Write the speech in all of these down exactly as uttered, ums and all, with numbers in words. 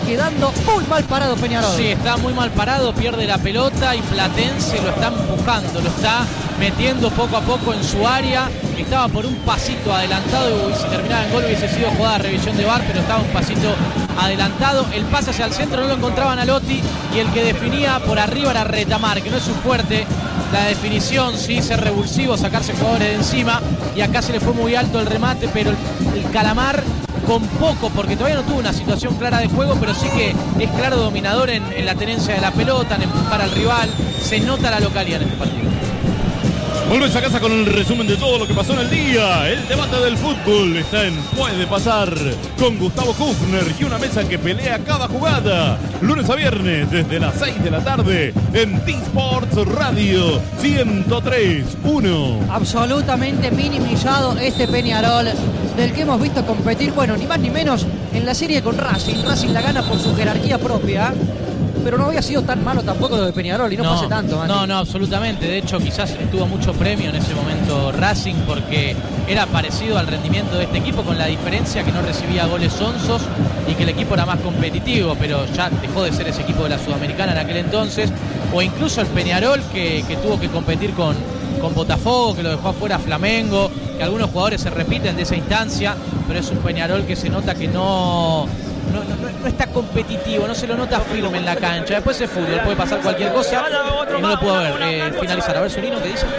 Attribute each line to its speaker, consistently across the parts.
Speaker 1: quedando muy mal parado Peñarol.
Speaker 2: Sí, está muy mal parado, pierde la pelota y Platense lo está empujando, lo está metiendo poco a poco en su área. Estaba por un pasito adelantado y si terminaba en gol hubiese sido jugada de revisión de V A R, pero estaba un pasito adelantado. El pase hacia el centro no lo encontraban a Lotti y el que definía por arriba era Retamar, que no es su fuerte. La definición, sí, ser revulsivo, sacarse jugadores de encima, y acá se le fue muy alto el remate, pero el, el Calamar con poco, porque todavía no tuvo una situación clara de juego, pero sí que es claro dominador en, en la tenencia de la pelota, en empujar al rival. Se nota la localidad en este partido.
Speaker 3: Volvés a casa con el resumen de todo lo que pasó en el día. El debate del fútbol está en Puede Pasar, con Gustavo Kufner y una mesa que pelea cada jugada. Lunes a viernes desde las seis de la tarde en T-Sports Radio ciento tres punto uno.
Speaker 1: Absolutamente minimizado este Peñarol, del que hemos visto competir, bueno, ni más ni menos en la serie con Racing. Racing la gana por su jerarquía propia, pero no había sido tan malo tampoco lo de Peñarol y no, no pase tanto, Mati.
Speaker 2: No, no, absolutamente. De hecho, quizás tuvo mucho premio en ese momento Racing porque era parecido al rendimiento de este equipo, con la diferencia que no recibía goles sonsos y que el equipo era más competitivo, pero ya dejó de ser ese equipo de la Sudamericana en aquel entonces. O incluso el Peñarol que, que tuvo que competir con, con Botafogo, que lo dejó afuera Flamengo, que algunos jugadores se repiten de esa instancia, pero es un Peñarol que se nota que no... No, no, no está competitivo, no se lo nota firme en la cancha. Después es fútbol, puede pasar cualquier cosa y no lo puedo ver eh, finalizar. A ver, Zunino, ¿qué dice?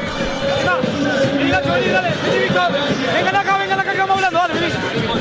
Speaker 4: Vengan acá, vengan acá que vamos hablando, dale, vení.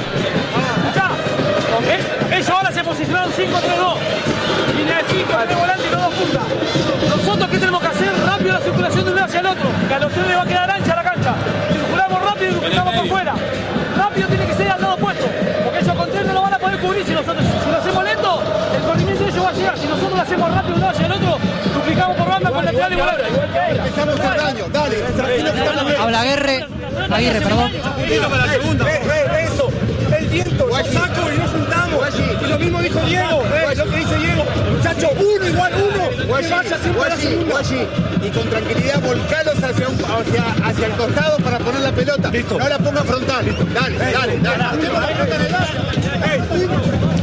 Speaker 4: Ellos ahora se posicionaron cinco tres dos. Línea de cinco, de volante y los dos puntas. Nosotros, ¿qué tenemos que hacer? Rápido la circulación de uno hacia el otro, que a los tres les va a quedar ancha la cancha. Circulamos rápido y circulamos por fuera. Rápido tiene que ser al lado opuesto, porque ellos con tres no lo van a poder cubrir. Si nosotros si lo hacemos lento, el corrimiento de ellos va a llegar. Si nosotros lo hacemos rápido uno hacia el otro, duplicamos por banda con lateral y volante.
Speaker 5: Empezamos a hacer daño, dale, tranquilo que estamos bien.
Speaker 1: Habla Aguirre, Aguirre, perdón.
Speaker 5: Para la segunda. Eso, el viento, yo saco y nos juntamos. Y lo mismo dijo Diego, eh, lo que dice Diego. Muchacho, uno igual uno. Que vaya siempre a la segunda. Y con tranquilidad volcalos hacia, un, hacia, hacia el costado para poner la pelota. Listo. No la ponga frontal. Listo. Dale, dale, dale. dale.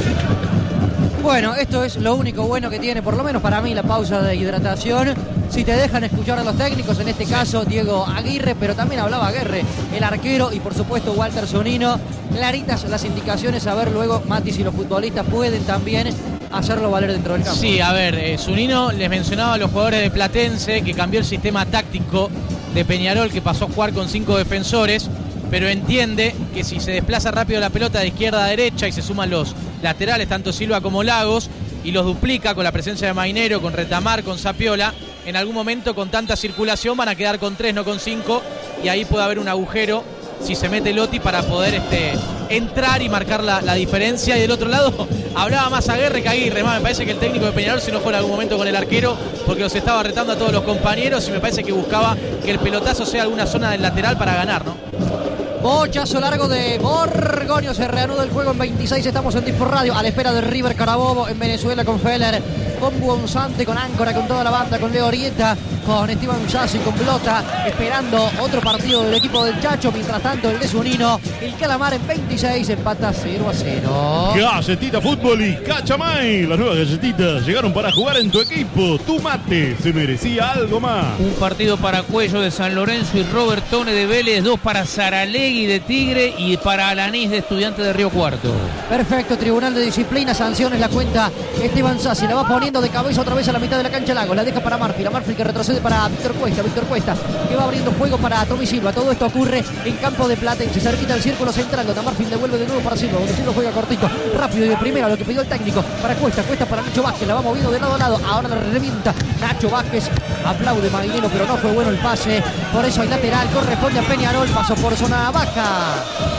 Speaker 1: Bueno, esto es lo único bueno que tiene, por lo menos para mí, la pausa de hidratación. Si te dejan escuchar a los técnicos, en este caso Diego Aguirre, pero también hablaba Aguirre, el arquero, y por supuesto Walter Zunino. Claritas las indicaciones, a ver luego, Mati, si los futbolistas pueden también hacerlo valer dentro del campo.
Speaker 2: Sí, a ver, eh, Zunino les mencionaba a los jugadores de Platense que cambió el sistema táctico de Peñarol, que pasó a jugar con cinco defensores, pero entiende que si se desplaza rápido la pelota de izquierda a derecha y se suman los laterales, tanto Silva como Lagos, y los duplica con la presencia de Mainero, con Retamar, con Sapiola, en algún momento con tanta circulación van a quedar con tres, no con cinco, y ahí puede haber un agujero si se mete Lotti para poder este, entrar y marcar la, la diferencia. Y del otro lado hablaba más Aguirre que Aguirre. Más me parece que el técnico de Peñarol se enojó en algún momento con el arquero porque los estaba retando a todos los compañeros, y me parece que buscaba que el pelotazo sea alguna zona del lateral para ganar, ¿no?
Speaker 1: Bochazo largo de Borgoño, se reanuda el juego en veintiséis, estamos en T-Sport Radio, a la espera de River Carabobo en Venezuela con Feller, con Buonsanto, con Áncora, con toda la banda, con Leo Orieta, con Esteban Sassi, con Blota, esperando otro partido del equipo del Chacho. Mientras tanto, el de Zunino, el Calamar en veintiséis, empata cero a cero.
Speaker 3: Galletita Fútbol y Cachamay, las nuevas galletitas llegaron para jugar en tu equipo. Tu mate se merecía algo más.
Speaker 6: Un partido para Cuello de San Lorenzo y Robertone de Vélez, dos para Saralegui de Tigre y para Alanís de Estudiantes de Río Cuarto.
Speaker 1: Perfecto, Tribunal de Disciplina, sanciones, la cuenta Esteban Sassi, la va poniendo de cabeza otra vez a la mitad de la cancha Lagos, la deja para Marfil, a Marfil que retrocede para Víctor Cuesta, Víctor Cuesta que va abriendo juego para Tommy Silva. Todo esto ocurre en campo de Platense, cerquita del círculo central, donde Marfil devuelve de nuevo para Silva, donde Silva juega cortito, rápido y de primera, lo que pidió el técnico, para Cuesta, Cuesta para Nacho Vázquez, la va moviendo de lado a lado, ahora la revienta Nacho Vázquez, aplaude Maguinero, pero no fue bueno el pase, por eso hay lateral, corresponde a Peñarol, pasó por zona baja.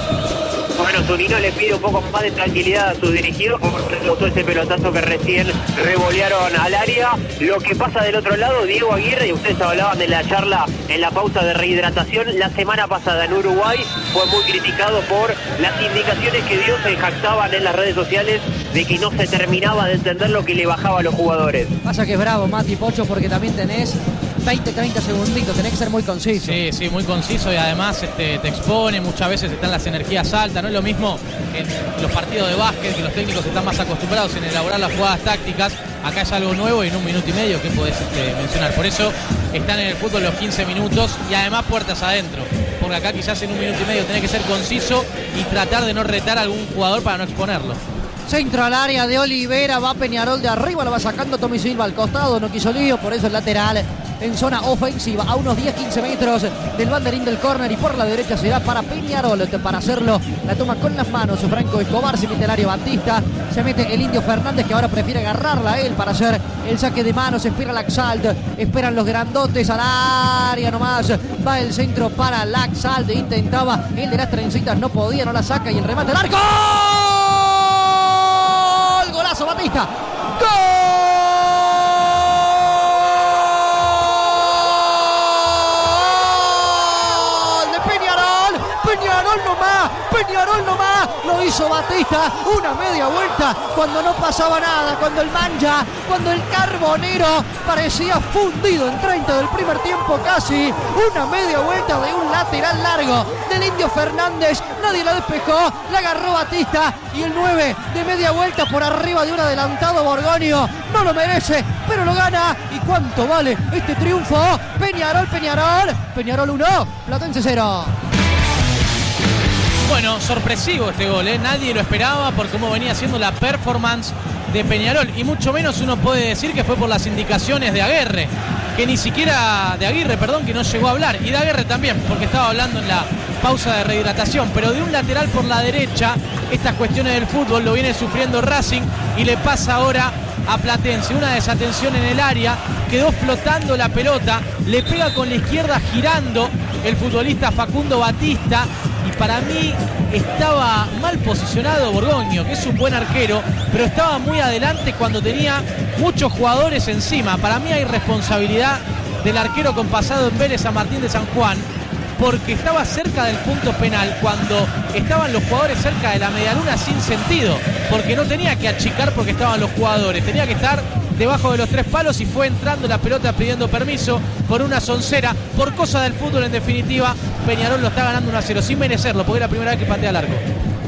Speaker 7: Bueno, Zunino le pide un poco más de tranquilidad a sus dirigidos, porque le gustó ese pelotazo que recién revolearon al área. Lo que pasa del otro lado, Diego Aguirre, y ustedes hablaban de la charla en la pausa de rehidratación, la semana pasada en Uruguay fue muy criticado por las indicaciones que dio, se jactaban en las redes sociales de que no se terminaba de entender lo que le bajaba a los jugadores.
Speaker 1: Pasa que es bravo, Mati Pocho, porque también tenés veinte, treinta segunditos, tenés que ser muy conciso.
Speaker 2: Sí, sí, muy conciso y además este, te expone, muchas veces están las energías altas, no es lo mismo en los partidos de básquet, que los técnicos están más acostumbrados en elaborar las jugadas tácticas, acá es algo nuevo y en un minuto y medio que podés este, mencionar, por eso están en el fútbol los quince minutos y además puertas adentro, porque acá quizás en un minuto y medio tenés que ser conciso y tratar de no retar a algún jugador para no exponerlo.
Speaker 1: Centro al área de Olivera, va Peñarol de arriba, lo va sacando Tommy Silva al costado, no quiso lío, por eso el lateral en zona ofensiva, a unos diez quince metros del banderín del córner y por la derecha será para Peñarol. Para hacerlo, la toma con las manos Franco Escobar, se mete el área Batista, se mete el Indio Fernández que ahora prefiere agarrarla a él para hacer el saque de manos, espera Laxalt, esperan los grandotes al área nomás, va el centro para Laxalt, intentaba el de las trencitas, no podía, no la saca y el remate al arco. Golazo Batista. ¡Gol! De Peñarol. Peñarol nomás. Peñarol nomás. Lo hizo Batista. Una media vuelta cuando no pasaba nada. Cuando el Mancha, cuando el Carbonero parecía fundido en treinta del primer tiempo casi. Una media vuelta de un lateral largo del Indio Fernández. Nadie la despejó. La agarró Batista. Y el nueve de media vuelta por arriba de un adelantado Borgoño. No lo merece, pero lo gana. ¿Y cuánto vale este triunfo? Peñarol, Peñarol. Peñarol uno, Platense cero.
Speaker 2: Bueno, sorpresivo este gol, ¿eh? Nadie lo esperaba por cómo venía siendo la performance de Peñarol. Y mucho menos uno puede decir que fue por las indicaciones de Aguirre. Que ni siquiera, de Aguirre, perdón, que no llegó a hablar. Y de Aguirre también, porque estaba hablando en la pausa de rehidratación. Pero de un lateral por la derecha, estas cuestiones del fútbol lo viene sufriendo Racing y le pasa ahora a Platense. Una desatención en el área, quedó flotando la pelota, le pega con la izquierda girando el futbolista Facundo Batista. Y para mí estaba mal posicionado Borgoño, que es un buen arquero, pero estaba muy adelante cuando tenía muchos jugadores encima. Para mí hay responsabilidad del arquero con pasado en Vélez San Martín de San Juan, porque estaba cerca del punto penal cuando estaban los jugadores cerca de la medialuna sin sentido, porque no tenía que achicar porque estaban los jugadores, tenía que estar debajo de los tres palos y fue entrando la pelota pidiendo permiso por una soncera, por cosa del fútbol en definitiva. Peñarol lo está ganando uno a cero sin merecerlo, porque es la primera vez que patea al arco.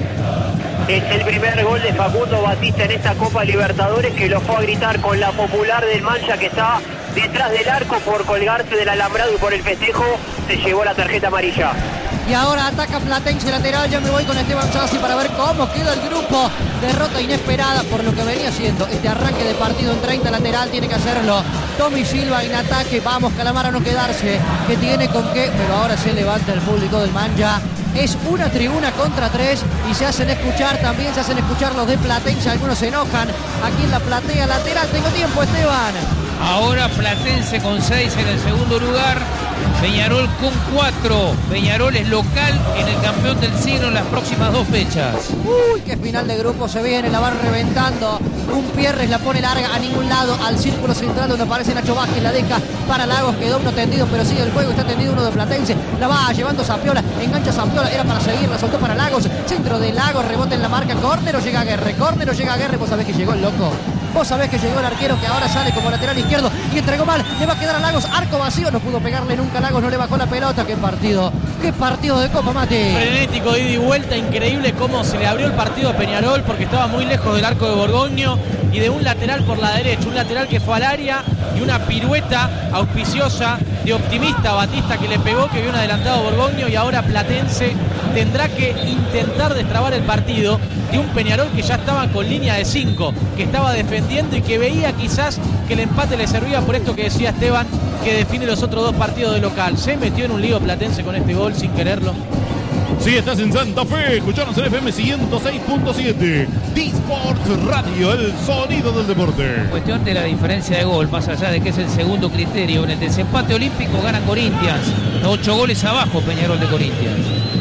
Speaker 7: Es el primer gol de Facundo Batista en esta Copa Libertadores, que lo fue a gritar con la popular del Mancha, que está detrás del arco por colgarse del alambrado y por el festejo se llevó la tarjeta amarilla.
Speaker 1: Y ahora ataca Platense lateral. Ya me voy con Esteban Chassi para ver cómo queda el grupo. Derrota inesperada por lo que venía haciendo este arranque de partido en treinta lateral. Tiene que hacerlo Tommy Silva en ataque. Vamos, Calamar, a no quedarse, que tiene con qué. Pero ahora se levanta el público del Mancha. Es una tribuna contra tres y se hacen escuchar también, se hacen escuchar los de Platense. Algunos se enojan aquí en la platea lateral. Tengo tiempo, Esteban.
Speaker 6: Ahora Platense con seis en el segundo lugar, Peñarol con cuatro. Peñarol es local en el campeón del siglo en las próximas dos fechas.
Speaker 1: Uy, qué final de grupo se viene, la van reventando. Un Pierres la pone larga a ningún lado, al círculo central donde aparece Nacho Vázquez, la deja para Lagos, quedó uno tendido, pero sigue el juego, está tendido uno de Platense, la va llevando Zapiola, engancha Zapiola, era para seguir, la soltó para Lagos, centro de Lagos, rebote en la marca, córner o llega Aguirre, córner o llega Aguirre, vos sabés que llegó el loco. Vos sabés que llegó el arquero que ahora sale como lateral izquierdo y entregó mal. Le va a quedar a Lagos, arco vacío. No pudo pegarle nunca a Lagos, no le bajó la pelota. ¡Qué partido! ¡Qué partido de Copa, Mati!
Speaker 2: Frenético, de ida y vuelta. Increíble cómo se le abrió el partido a Peñarol porque estaba muy lejos del arco de Borgoño y de un lateral por la derecha. Un lateral que fue al área y una pirueta auspiciosa de optimista Batista que le pegó, que vio un adelantado Borgoño y ahora Platense tendrá que intentar destrabar el partido de un Peñarol que ya estaba con línea de cinco, que estaba defendiendo y que veía quizás que el empate le servía por esto que decía Esteban, que define los otros dos partidos de local. Se metió en un lío Platense con este gol sin quererlo.
Speaker 3: Sí, estás en Santa Fe, escuchanos en F M ciento seis punto siete, D-Sport Radio, el sonido del deporte.
Speaker 6: Cuestión de la diferencia de gol, más allá de que es el segundo criterio. En el desempate olímpico gana Corinthians, ocho goles abajo Peñarol de Corinthians.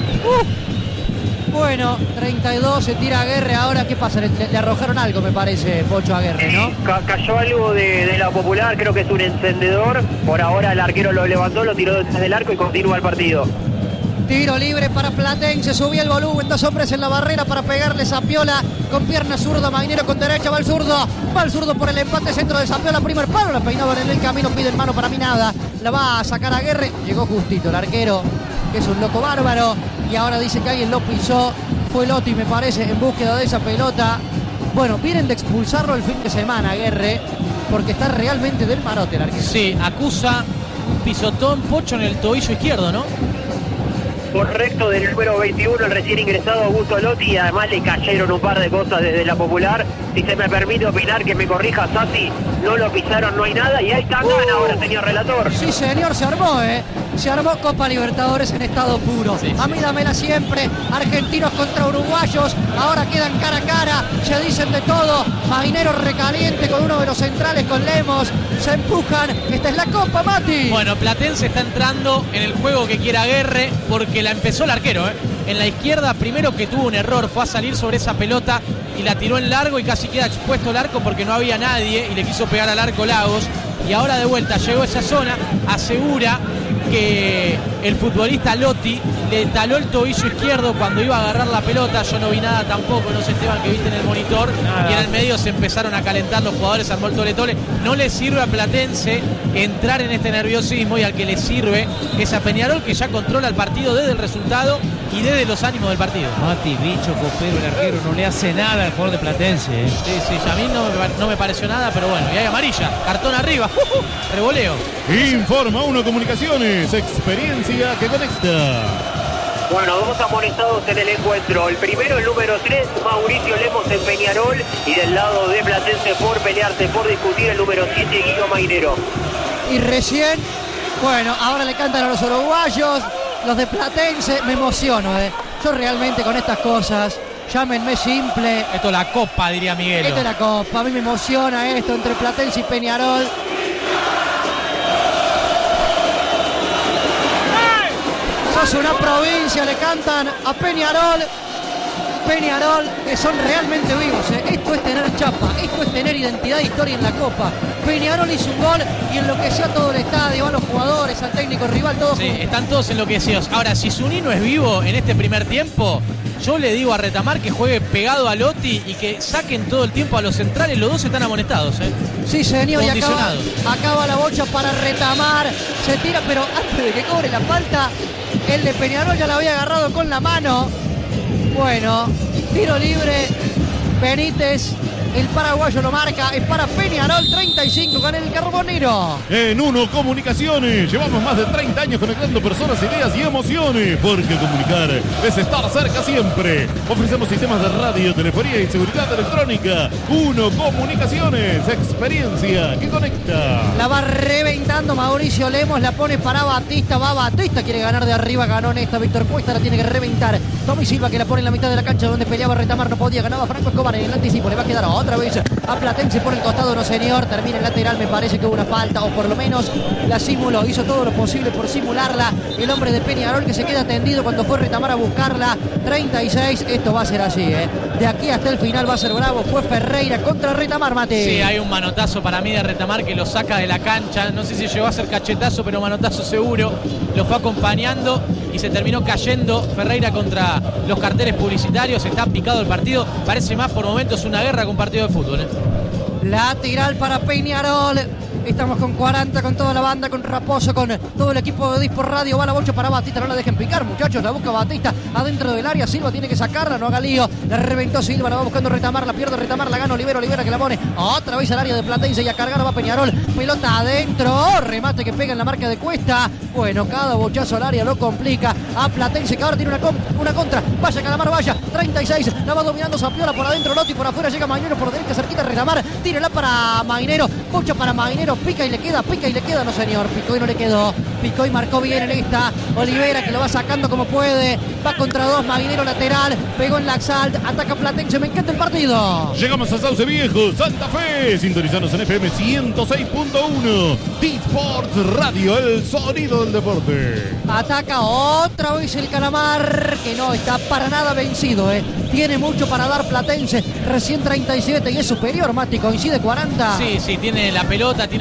Speaker 1: Uh, bueno, treinta y dos, se tira Aguirre. Ahora, ¿qué pasa? Le, le arrojaron algo, me parece, Pocho Aguirre, ¿no?
Speaker 7: Ca cayó algo de, de la popular, creo que es un encendedor. Por ahora el arquero lo levantó, lo tiró detrás del arco y continúa el partido.
Speaker 1: Tiro libre para Platense, subía el volumen, dos hombres en la barrera para pegarle Zapiola con pierna zurda, Mainero con derecha, va el zurdo, va el zurdo por el empate, centro de Zapiola, primer palo, la peinaban en el camino, piden mano para mí nada, la va a sacar a Guerre, llegó justito el arquero, que es un loco bárbaro, y ahora dice que alguien lo pisó, fue Lotti me parece, en búsqueda de esa pelota. Bueno, vienen de expulsarlo el fin de semana, Guerre, porque está realmente del marote el arquero.
Speaker 2: Sí, acusa un pisotón Pocho en el tobillo izquierdo, ¿no?
Speaker 7: Correcto, del número veintiuno, el recién ingresado Augusto Lotti, y además le cayeron un par de cosas desde la Popular. Si se me permite opinar, que me corrija Sassi, no lo pisaron, no hay nada, y ahí está uh, gana ahora, señor relator.
Speaker 1: Sí, señor, se armó, ¿eh? Se armó Copa Libertadores en estado puro. Sí, a mí sí. Dámela siempre. Argentinos contra uruguayos. Ahora quedan cara a cara. Se dicen de todo. Mainero recaliente con uno de los centrales, con Lemos. Se empujan. Esta es la Copa, Mati.
Speaker 2: Bueno, Platense está entrando en el juego que quiera Guerre porque la empezó el arquero, ¿eh? En la izquierda, primero que tuvo un error, fue a salir sobre esa pelota y la tiró en largo y casi queda expuesto el arco porque no había nadie y le quiso pegar al arco Lagos. Y ahora de vuelta llegó a esa zona, asegura que el futbolista Lotti le taló el tobillo izquierdo cuando iba a agarrar la pelota. Yo no vi nada tampoco, no sé, Esteban, que viste en el monitor. Nada. Y en el medio se empezaron a calentar los jugadores, armó el tole-tole. No le sirve a Platense entrar en este nerviosismo, y al que le sirve es a Peñarol, que ya controla el partido desde el resultado y desde los ánimos del partido.
Speaker 6: Mati, bicho, copero, el arquero no le hace nada al jugador de Platense, ¿eh?
Speaker 2: Sí, sí, a mí no me, no me pareció nada, pero bueno, y hay amarilla, cartón arriba, uh, uh, revoleo.
Speaker 3: Informa Uno Comunicaciones, experiencia que conecta.
Speaker 7: Bueno, dos amonestados en el encuentro. El primero, el número tres, Mauricio Lemos en Peñarol, y del lado de Platense por pelearse, por discutir, el número siete, Guido Mainero.
Speaker 1: Y recién, bueno, ahora le cantan a los uruguayos, los de Platense, me emociono, ¿eh? Yo realmente con estas cosas, llámenme simple.
Speaker 2: Esto es la Copa, diría Miguel.
Speaker 1: Esto es la Copa, a mí me emociona esto entre Platense y Peñarol. Sos una provincia, le cantan a Peñarol. Peñarol, que son realmente vivos, ¿eh? Esto es tener chapa, esto es tener identidad e historia en la Copa. Peñarol hizo un gol y enloqueció a todo el estadio, a los jugadores, al técnico rival, todos.
Speaker 2: Sí, están todos enloquecidos. Ahora, si Zunino es vivo en este primer tiempo, yo le digo a Retamar que juegue pegado a Lotti y que saquen todo el tiempo a los centrales. Los dos están amonestados, ¿eh?
Speaker 1: Sí, señor, y acaba, acaba la bocha para Retamar. Se tira, pero antes de que cobre la falta, el de Peñarol ya la había agarrado con la mano. Bueno, tiro libre, Benítez, el paraguayo lo marca, es para Peñarol, treinta y cinco con el Carbonero.
Speaker 3: En Uno Comunicaciones, llevamos más de treinta años conectando personas, ideas y emociones, porque comunicar es estar cerca siempre. Ofrecemos sistemas de radio, telefonía y seguridad electrónica. Uno Comunicaciones, experiencia que conecta.
Speaker 1: La va reventando Mauricio Lemos, la pone para Batista, va Batista, quiere ganar de arriba, ganó en esta, Víctor Cuesta la tiene que reventar. Tommy Silva que la pone en la mitad de la cancha donde peleaba Retamar, no podía, ganaba Franco Escobar en el anticipo, le va a quedar otra vez a Platense por el costado, no señor, termina el lateral, me parece que hubo una falta, o por lo menos la simuló, hizo todo lo posible por simularla, el hombre de Peñarol que se queda tendido cuando fue Retamar a buscarla, treinta y seis, esto va a ser así, ¿eh? De aquí hasta el final va a ser bravo, fue Ferreira contra Retamar, Mate.
Speaker 2: Sí, hay un manotazo para mí de Retamar que lo saca de la cancha, no sé si llegó a ser cachetazo, pero manotazo seguro, lo fue acompañando y se terminó cayendo Ferreira contra los carteles publicitarios, está picado el partido, parece más por momentos una guerra con partido de fútbol, ¿eh?
Speaker 1: Lateral para Peñarol. Estamos con cuarenta, con toda la banda, con Raposo, con todo el equipo de Dispor Radio. Va la bocha para Batista, no la dejen picar, muchachos. La busca Batista adentro del área. Silva tiene que sacarla, no haga lío. La reventó Silva, la va buscando Retamar, la pierde Retamar, la gana Olivera. Olivera que la pone otra vez al área de Platense y a cargar va Peñarol. Pelota adentro, remate que pega en la marca de Cuesta. Bueno, cada bochazo al área lo complica a Platense, que ahora tiene una, con, una contra. Vaya Calamar, vaya, treinta y seis. La va dominando Zapiola por adentro, Lotti por afuera. Llega Mainero por derecha, cerquita Retamar. Tírela para Mainero, bocha para Mainero. Pica y le queda, pica y le queda, no señor, picó y no le quedó, picó y marcó bien en esta, Olivera que lo va sacando como puede, va contra dos, Mainero lateral, pegó en la Laxalt, ataca Platense, me encanta el partido.
Speaker 3: Llegamos a Sauce Viejo, Santa Fe, sintonizanos en F M ciento seis punto uno, T-Sports Radio, el sonido del deporte.
Speaker 1: Ataca otra vez el Calamar, que no está para nada vencido, eh. Tiene mucho para dar Platense, recién treinta y siete y es superior, Mati, coincide cuarenta.
Speaker 2: Sí, sí, tiene la pelota, tiene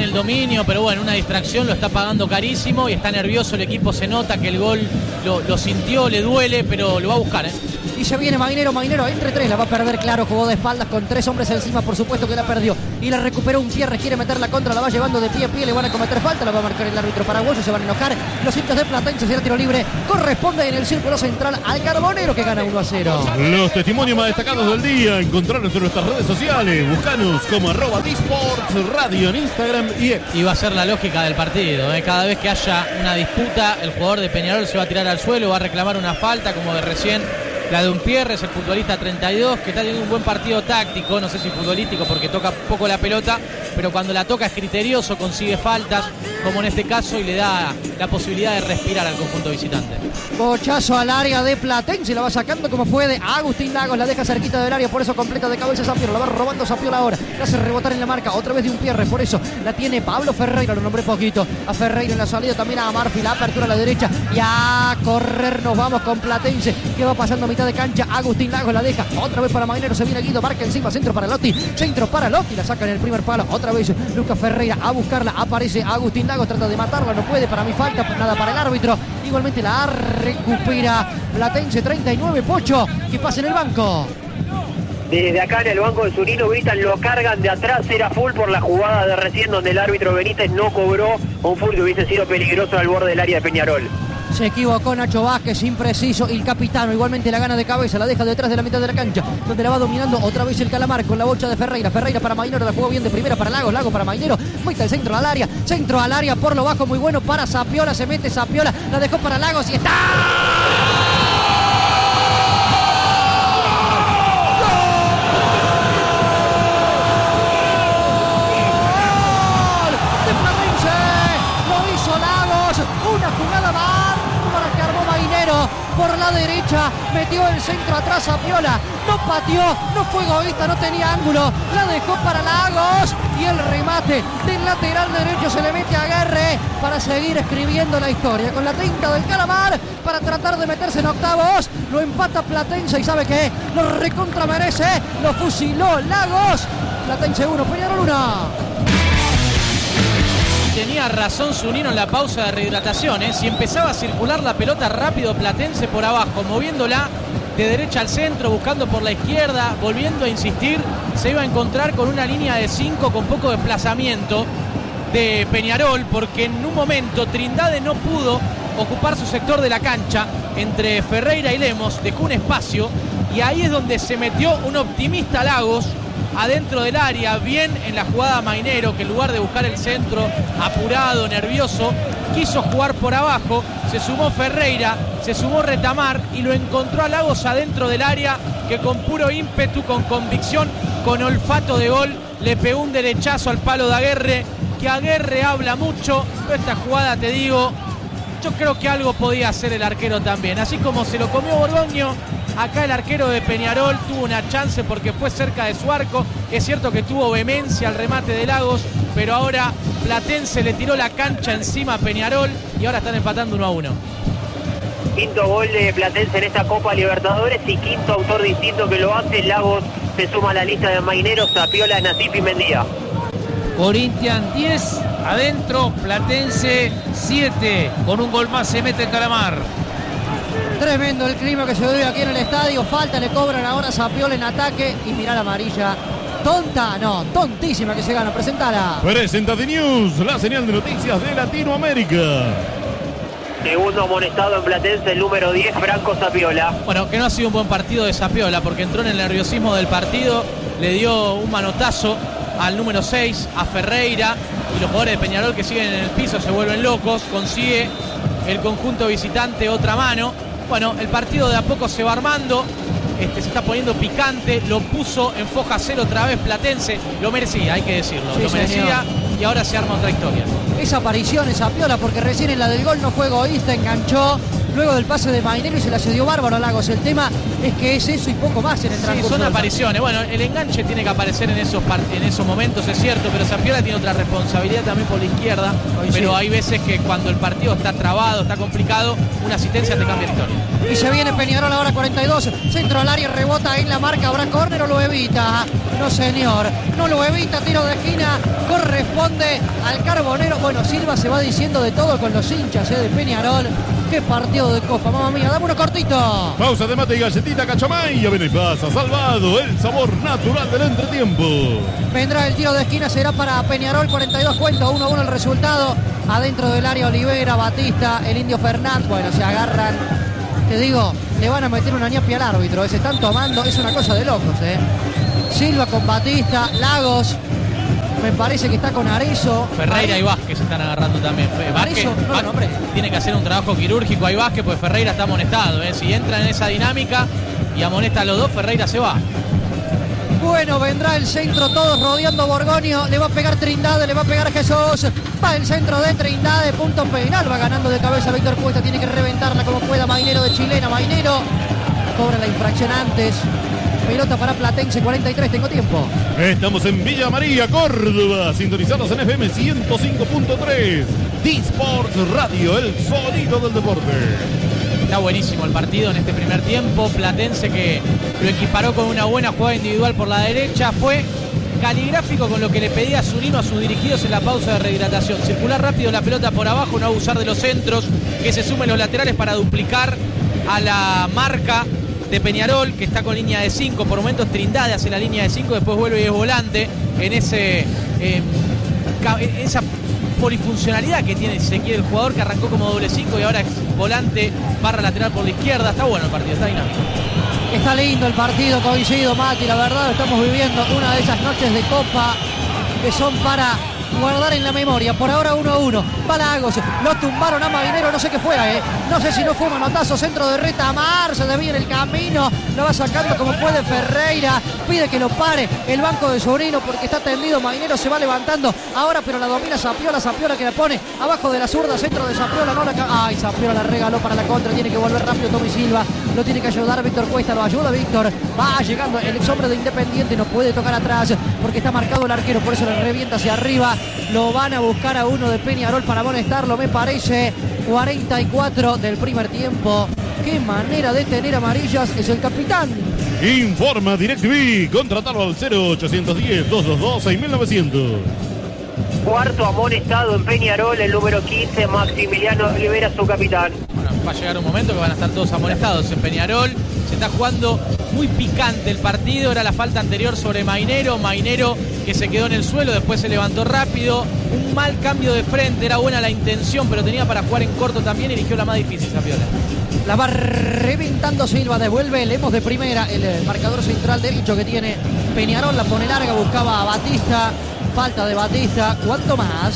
Speaker 2: tiene el dominio, pero bueno, una distracción lo está pagando carísimo y está nervioso el equipo, se nota que el gol lo, lo sintió, le duele, pero lo va a buscar, ¿eh?
Speaker 1: Y se viene Mainero, Mainero entre tres, la va a perder, claro, jugó de espaldas con tres hombres encima, por supuesto que la perdió. Y la recuperó un Pierre, quiere meter la contra, la va llevando de pie a pie, le van a cometer falta, la va a marcar el árbitro paraguayo, se van a enojar. Los hinchas de Platense, será tiro libre, corresponde en el círculo central al Carbonero que gana uno a cero.
Speaker 3: Los testimonios más destacados del día, encontrarnos en nuestras redes sociales, buscanos como arroba Disports Radio en Instagram y X.
Speaker 2: Y va a ser la lógica del partido, ¿eh? Cada vez que haya una disputa, el jugador de Peñarol se va a tirar al suelo, va a reclamar una falta, como de recién la de un Pierre, es el futbolista treinta y dos, que está teniendo un buen partido táctico, no sé si futbolístico porque toca poco la pelota, pero cuando la toca es criterioso, consigue faltas, como en este caso, y le da la posibilidad de respirar al conjunto visitante.
Speaker 1: Bochazo al área de Platense, la va sacando como puede Agustín Lagos, la deja cerquita del área, por eso completa de cabeza Sapiola, la va robando Sapiola ahora, la hace rebotar en la marca, otra vez de un Pierre, por eso la tiene Pablo Ferreira, lo nombré poquito, a Ferreira en la salida, también a Marfi, la apertura a la derecha, y a correr nos vamos con Platense, que va pasando a mitad de cancha, Agustín Lagos la deja, otra vez para Mainero, se viene Guido, marca encima, centro para Lotti, centro para Lotti, la saca en el primer palo, otra vez Lucas Ferreira a buscarla, aparece Agustín Lagos, trata de matarla, no puede, para mí falta, nada para el árbitro, igualmente la recupera Platense, treinta y nueve, Pocho, que pasa en el banco.
Speaker 7: Desde acá en el banco de Zunino gritan, lo cargan de atrás, era full por la jugada de recién donde el árbitro Benítez no cobró un full que hubiese sido peligroso al borde del área de Peñarol.
Speaker 1: Se equivocó Nacho Vázquez, impreciso, y el capitano igualmente la gana de cabeza, la deja detrás de la mitad de la cancha, donde la va dominando otra vez el Calamar con la bocha de Ferreira, Ferreira para Mainero, la jugó bien de primera para Lagos, Lagos para Mainero, mete el centro al área, centro al área por lo bajo, muy bueno para Sapiola, se mete Sapiola, la dejó para Lagos y está... Una jugada bárbara que armó Mainero por la derecha, metió el centro atrás a Piola, no pateó, no fue egoísta, no tenía ángulo, la dejó para Lagos y el remate del lateral derecho se le mete a Guerre para seguir escribiendo la historia con la tinta del Calamar para tratar de meterse en octavos, lo empata Platense y ¿sabe qué? Lo recontra merece, lo fusiló Lagos, Platense uno, Peñarol uno.
Speaker 2: Tenía razón Zunino en la pausa de rehidratación, ¿eh? Si empezaba a circular la pelota rápido Platense por abajo, moviéndola de derecha al centro, buscando por la izquierda, volviendo a insistir, se iba a encontrar con una línea de cinco con poco desplazamiento de Peñarol, porque en un momento Trindade no pudo ocupar su sector de la cancha entre Ferreira y Lemos, dejó un espacio y ahí es donde se metió un optimista Lagos adentro del área, bien en la jugada Mainero, que en lugar de buscar el centro apurado, nervioso, quiso jugar por abajo, se sumó Ferreira, se sumó Retamar y lo encontró a Lagos adentro del área, que con puro ímpetu, con convicción, con olfato de gol, le pegó un derechazo al palo de Aguerre, que Aguerre habla mucho, pero esta jugada, te digo, yo creo que algo podía hacer el arquero también, así como se lo comió Borgoño. Acá el arquero de Peñarol tuvo una chance porque fue cerca de su arco. Es cierto que tuvo vehemencia al remate de Lagos, pero ahora Platense le tiró la cancha encima a Peñarol y ahora están empatando uno a uno.
Speaker 7: Quinto gol de Platense en esta Copa Libertadores y quinto autor distinto que lo hace. Lagos se suma a la lista de Maineros, Sapiola, Nasip y Mendía.
Speaker 6: Corinthians diez, adentro, Platense siete. Con un gol más se mete el Calamar.
Speaker 1: Tremendo el clima que se vive aquí en el estadio. Falta, le cobran ahora a Sapiola en ataque. Y mirá la amarilla. Tonta, no, tontísima que se gana. Presentala.
Speaker 3: Presenta The News, la señal de noticias de Latinoamérica.
Speaker 7: Segundo amonestado en Platense, el número diez, Franco Sapiola.
Speaker 2: Bueno, que no ha sido un buen partido de Sapiola, porque entró en el nerviosismo del partido, le dio un manotazo al número seis, a Ferreira, y los jugadores de Peñarol que siguen en el piso se vuelven locos. Consigue el conjunto visitante otra mano. Bueno, el partido de a poco se va armando, este, se está poniendo picante, lo puso en foja cero otra vez Platense, lo merecía, hay que decirlo,
Speaker 1: sí,
Speaker 2: lo merecía,
Speaker 1: señor.
Speaker 2: Y ahora se arma otra historia.
Speaker 1: Esa aparición, esa Piola, porque recién en la del gol no fue egoísta, enganchó luego del pase de Mainero y se la cedió bárbaro a Lagos. El tema es que es eso y poco más en el transcurso.
Speaker 2: Sí, son apariciones. Bueno, el enganche tiene que aparecer en esos, en esos momentos, es cierto, pero Zapiola tiene otra responsabilidad también por la izquierda. Hoy pero sí. Hay veces que cuando el partido está trabado, está complicado, una asistencia te cambia la historia.
Speaker 1: Y se viene Peñarol ahora cuarenta y dos, centro al área, rebota en la marca, habrá córner o lo evita. No señor, no lo evita, tiro de esquina, corresponde al Carbonero. Bueno, Silva se va diciendo de todo con los hinchas eh, de Peñarol. Qué partido de Copa, mamá mía, dame uno cortito.
Speaker 3: Pausa de mate y galletita Cachamay, ya viene y pasa, salvado, el sabor natural del entretiempo.
Speaker 1: Vendrá el tiro de esquina, será para Peñarol, cuarenta y dos cuenta, uno a uno el resultado. Adentro del área Olivera, Batista, el Indio Fernández, bueno, se agarran. Te digo, le van a meter una ñapi al árbitro, se están tomando, es una cosa de locos, eh. Silva con Batista, Lagos, me parece que está con Arezzo.
Speaker 2: Ferreira Ahí. y Vázquez se están agarrando también. Vázquez,
Speaker 1: Arezzo, no,
Speaker 2: Vázquez tiene que hacer un trabajo quirúrgico ahí Vázquez, pues Ferreira está amonestado, eh. Si entra en esa dinámica y amonesta a los dos, Ferreira se va.
Speaker 1: Bueno, vendrá el centro, todos rodeando Borgoño, le va a pegar Trindade, le va a pegar Jesús, va el centro de Trindade, punto penal, va ganando de cabeza Víctor Cuesta, tiene que reventarla como pueda Mainero de Chilena, Mainero cobra la infracción antes, pelota para Platense, cuarenta y tres, tengo tiempo.
Speaker 3: Estamos en Villa María, Córdoba, sintonizados en F M ciento cinco punto tres, D-Sports Radio, el sonido del deporte.
Speaker 2: Está buenísimo el partido en este primer tiempo. Platense que lo equiparó con una buena jugada individual por la derecha. Fue caligráfico con lo que le pedía Zunino a sus dirigidos en la pausa de rehidratación. Circular rápido la pelota por abajo, no abusar de los centros, que se sumen los laterales para duplicar a la marca de Peñarol, que está con línea de cinco. Por momentos Trindade hace la línea de cinco, después vuelve y es volante en ese eh, esa polifuncionalidad que tiene, si se quiere, el jugador que arrancó como doble cinco y ahora es volante barra lateral por la izquierda. Está bueno el partido, está dinámico.
Speaker 1: Está lindo el partido, coincido, Mati, la verdad estamos viviendo una de esas noches de Copa que son para guardar en la memoria. Por ahora uno a uno. Va Lagos, lo tumbaron a Mainero, no sé qué fue, eh. No sé si no fue manotazo, centro de Retamar, se desvía en el camino, lo va sacando como puede Ferreira, pide que lo pare el banco de Sobrino porque está tendido, Mainero se va levantando ahora, pero la domina Zapiola, Zapiola que la pone abajo de la zurda, centro de Zapiola, no la ca- ay, Zapiola la regaló para la contra, tiene que volver rápido Tommy Silva, lo tiene que ayudar Víctor Cuesta, lo ayuda Víctor, va llegando el ex hombre de Independiente, no puede tocar atrás porque está marcado el arquero, por eso le revienta hacia arriba. Lo van a buscar a uno de Peñarol para amonestarlo, me parece. cuarenta y cuatro del primer tiempo. Qué manera de tener amarillas es el capitán.
Speaker 3: Informa DirecTV. Contratalo al cero ochocientos diez, doscientos veintidós, seis mil novecientos.
Speaker 7: Cuarto amonestado en Peñarol, el número quince, Maximiliano Olivera, su capitán.
Speaker 2: Bueno, va a llegar un momento que van a estar todos amonestados en Peñarol. Se está jugando muy picante el partido. Era la falta anterior sobre Mainero. Mainero que se quedó en el suelo, después se levantó rápido. Un mal cambio de frente, era buena la intención, pero tenía para jugar en corto también. Eligió la más difícil, Zapiola.
Speaker 1: La va reventando Silva, devuelve Lemos de primera, el marcador central derecho que tiene Peñarol. La pone larga, buscaba a Batista. Falta de Batista. ¿Cuánto más?